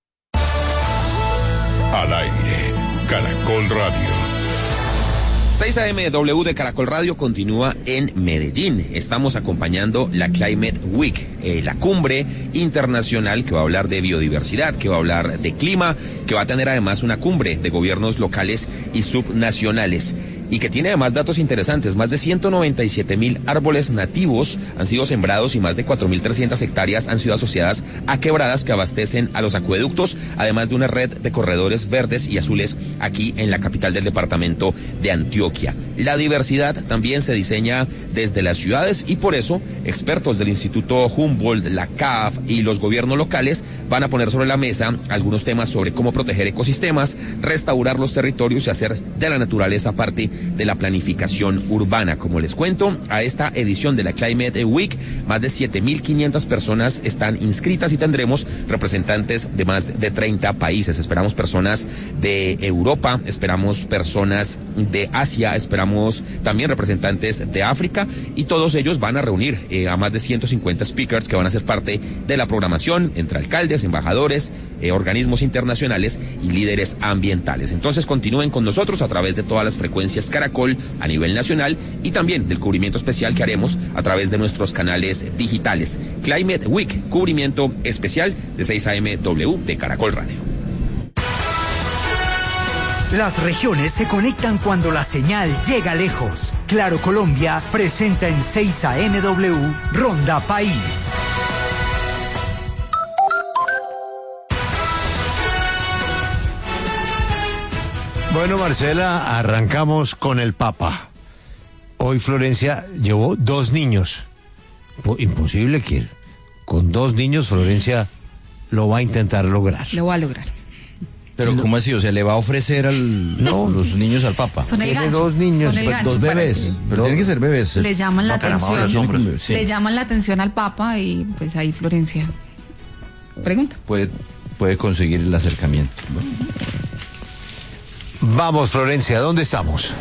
Al aire, Caracol Radio. seis A M W de Caracol Radio continúa en Medellín. Estamos acompañando la Climate Week, eh, la cumbre internacional que va a hablar de biodiversidad, que va a hablar de clima, que va a tener además una cumbre de gobiernos locales y subnacionales. Y que tiene además datos interesantes. Más de ciento noventa y siete mil árboles nativos han sido sembrados y más de cuatro mil trescientas hectáreas han sido asociadas a quebradas que abastecen a los acueductos, además de una red de corredores verdes y azules aquí en la capital del departamento de Antioquia. La diversidad también se diseña desde las ciudades y por eso expertos del Instituto Humboldt, la C A F y los gobiernos locales van a poner sobre la mesa algunos temas sobre cómo proteger ecosistemas, restaurar los territorios y hacer de la naturaleza parte de la planificación urbana. Como les cuento, a esta edición de la Climate Week, más de siete mil quinientas personas están inscritas y tendremos representantes de más de treinta países. Esperamos personas de Europa, esperamos personas de Asia, esperamos encontramos también representantes de África y todos ellos van a reunir eh, a más de ciento cincuenta speakers que van a ser parte de la programación entre alcaldes, embajadores, eh, organismos internacionales y líderes ambientales. Entonces continúen con nosotros a través de todas las frecuencias Caracol a nivel nacional y también del cubrimiento especial que haremos a través de nuestros canales digitales. Climate Week, cubrimiento especial de seis A M W de Caracol Radio. Las regiones se conectan cuando la señal llega lejos. Claro Colombia presenta en seis A M W Ronda País. Bueno, Marcela, arrancamos con el Papa. Hoy Florencia llevó dos niños. Imposible que con dos niños Florencia lo va a intentar lograr. Lo va a lograr. Pero ¿cómo así? O sea, ¿le va a ofrecer al, no, los niños al Papa? Son el Tiene gancho, dos niños, son el gancho dos bebés. Pero tienen que ser bebés. Le llaman la no, atención. Sí. Le llaman la atención al Papa y pues ahí Florencia pregunta. Puede, puede conseguir el acercamiento, ¿no? Vamos, Florencia, ¿dónde estamos?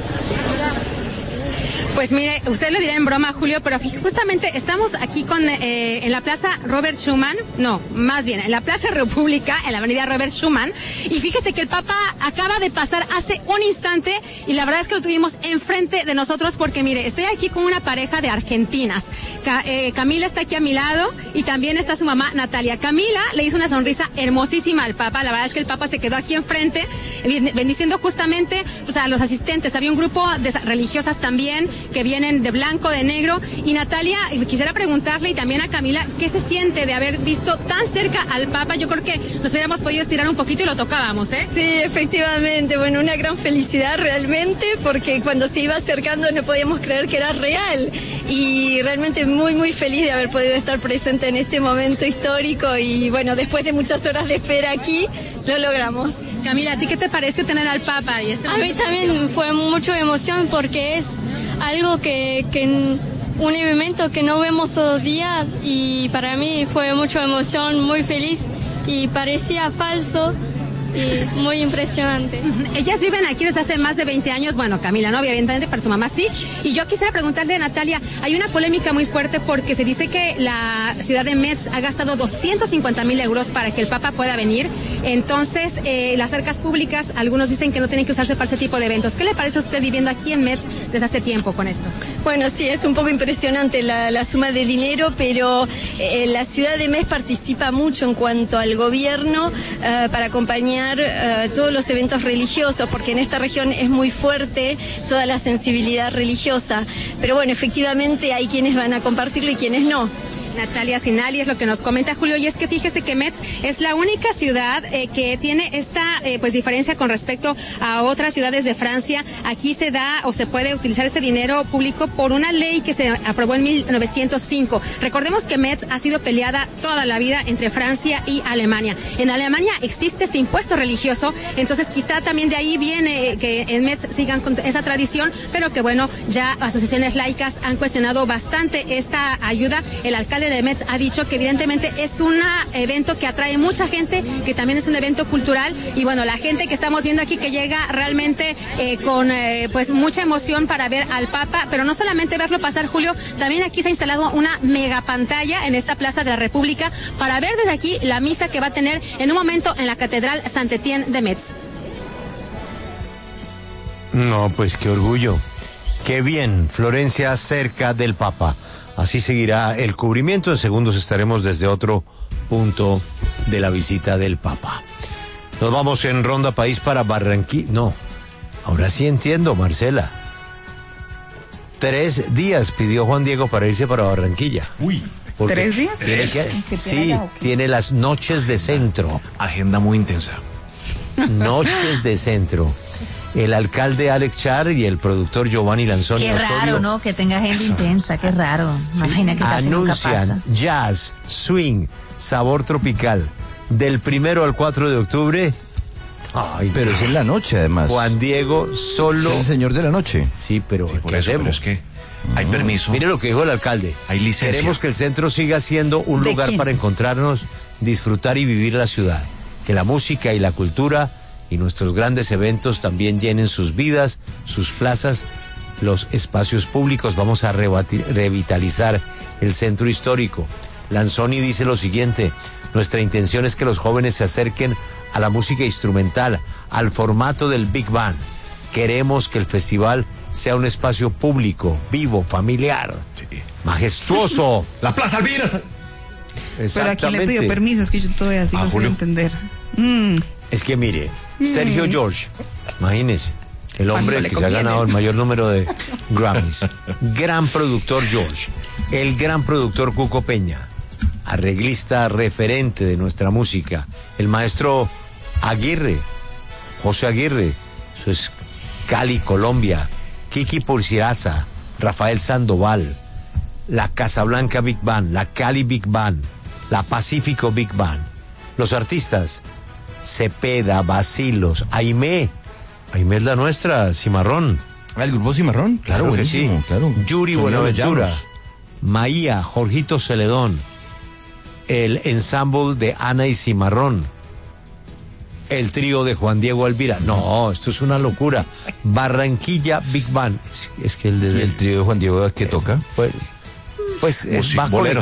Pues mire, usted lo dirá en broma, Julio, pero justamente estamos aquí con eh, en la Plaza Robert Schuman, no, más bien, en la Plaza República, en la Avenida Robert Schuman, y fíjese que el Papa acaba de pasar hace un instante, y la verdad es que lo tuvimos enfrente de nosotros, porque mire, estoy aquí con una pareja de argentinas. Ca eh, Camila está aquí a mi lado, y también está su mamá, Natalia. Camila le hizo una sonrisa hermosísima al Papa, la verdad es que el Papa se quedó aquí enfrente, bendiciendo justamente pues, a los asistentes. Había un grupo de religiosas también, que vienen de blanco, de negro. Y Natalia, quisiera preguntarle y también a Camila, ¿qué se siente de haber visto tan cerca al Papa? Yo creo que nos hubiéramos podido estirar un poquito y lo tocábamos, ¿eh? Sí, efectivamente, bueno, una gran felicidad realmente, porque cuando se iba acercando no podíamos creer que era real. Y realmente muy, muy feliz de haber podido estar presente en este momento histórico y bueno, después de muchas horas de espera aquí, lo logramos. Camila, ¿a ti qué te pareció tener al Papa? Y este a mí también fue mucha emoción porque es algo que, que un evento que no vemos todos los días y para mí fue mucha emoción, muy feliz y parecía falso y muy impresionante. Ellas viven aquí desde hace más de veinte años, bueno, Camila no, obviamente, para su mamá sí, y yo quisiera preguntarle a Natalia, hay una polémica muy fuerte porque se dice que la ciudad de Metz ha gastado doscientos cincuenta mil euros para que el Papa pueda venir, entonces eh, las arcas públicas, algunos dicen que no tienen que usarse para este tipo de eventos. ¿Qué le parece a usted viviendo aquí en Metz desde hace tiempo con esto? Bueno, sí, es un poco impresionante la, la suma de dinero, pero eh, la ciudad de Metz participa mucho en cuanto al gobierno eh, para acompañar Uh, todos los eventos religiosos, porque en esta región es muy fuerte toda la sensibilidad religiosa, pero bueno, efectivamente hay quienes van a compartirlo y quienes no. Natalia Sinali es lo que nos comenta Julio, y es que fíjese que Metz es la única ciudad eh, que tiene esta eh, pues diferencia con respecto a otras ciudades de Francia. Aquí se da o se puede utilizar ese dinero público por una ley que se aprobó en mil novecientos cinco. Recordemos que Metz ha sido peleada toda la vida entre Francia y Alemania. En Alemania existe este impuesto religioso, entonces quizá también de ahí viene que en Metz sigan con esa tradición, pero que bueno, ya asociaciones laicas han cuestionado bastante esta ayuda. El alcalde de Metz ha dicho que evidentemente es un evento que atrae mucha gente, que también es un evento cultural, y bueno, la gente que estamos viendo aquí que llega realmente eh, con eh, pues mucha emoción para ver al Papa, pero no solamente verlo pasar, Julio, también aquí se ha instalado una mega pantalla en esta Plaza de la República para ver desde aquí la misa que va a tener en un momento en la Catedral Saint-Étienne de Metz. No, pues qué orgullo. Qué bien, Florencia cerca del Papa. Así seguirá el cubrimiento. En segundos estaremos desde otro punto de la visita del Papa. Nos vamos en Ronda País para Barranquilla. No, ahora sí entiendo, Marcela. Tres días pidió Juan Diego para irse para Barranquilla. Uy. ¿Tres días? Tiene que, sí, tiene las noches de centro. Agenda muy intensa. Noches de centro. El alcalde Alex Char y el productor Giovanni Lanzoni Qué raro, Osorio, ¿no? Que tenga agenda intensa, qué raro. Imagina que casi nunca anuncian pasa. jazz, swing, sabor tropical del primero al cuatro de octubre. Ay, pero es en la noche, además. Juan Diego solo. Es el señor de la noche. Sí, pero sí, por ¿qué eso, hacemos? pero es que hay permiso. Mire lo que dijo el alcalde. Hay licencia. Queremos que el centro siga siendo un lugar quién? para encontrarnos, disfrutar y vivir la ciudad. Que la música y la cultura y nuestros grandes eventos también llenen sus vidas, sus plazas los espacios públicos, vamos a rebati- revitalizar el centro histórico. Lanzoni dice lo siguiente: nuestra intención es que los jóvenes se acerquen a la música instrumental, al formato del Big Band. Queremos que el festival sea un espacio público, vivo, familiar, sí, majestuoso. La Plaza Alvira. Pero a quién le pidió permiso, es que yo todavía sigo sin entender. Mm. Es que mire, Sergio Mm. George, imagínese, el hombre Cuando le que se ha conviene. ganado el mayor número de Grammys, gran productor George, el gran productor Cuco Peña, arreglista referente de nuestra música, el maestro Aguirre, José Aguirre, eso es Cali, Colombia, Kiki Pulsiraza, Rafael Sandoval, la Casablanca Big Band, la Cali Big Band, la Pacífico Big Band, los artistas Cepeda, Basilos, Aimé, Aimé es la nuestra, Cimarrón. ¿El grupo Cimarrón? Claro, Claro que buenísimo, sí. claro. Yuri Sonido de Buenaventura, llanos. Maía, Jorgito Celedón, el ensamble de Ana y Cimarrón, el trío de Juan Diego Alvira. No, esto es una locura. Barranquilla Big Band. Es, es que el de... ¿Y el trío de Juan Diego que toca? Pues, pues es Música, bajo bolero.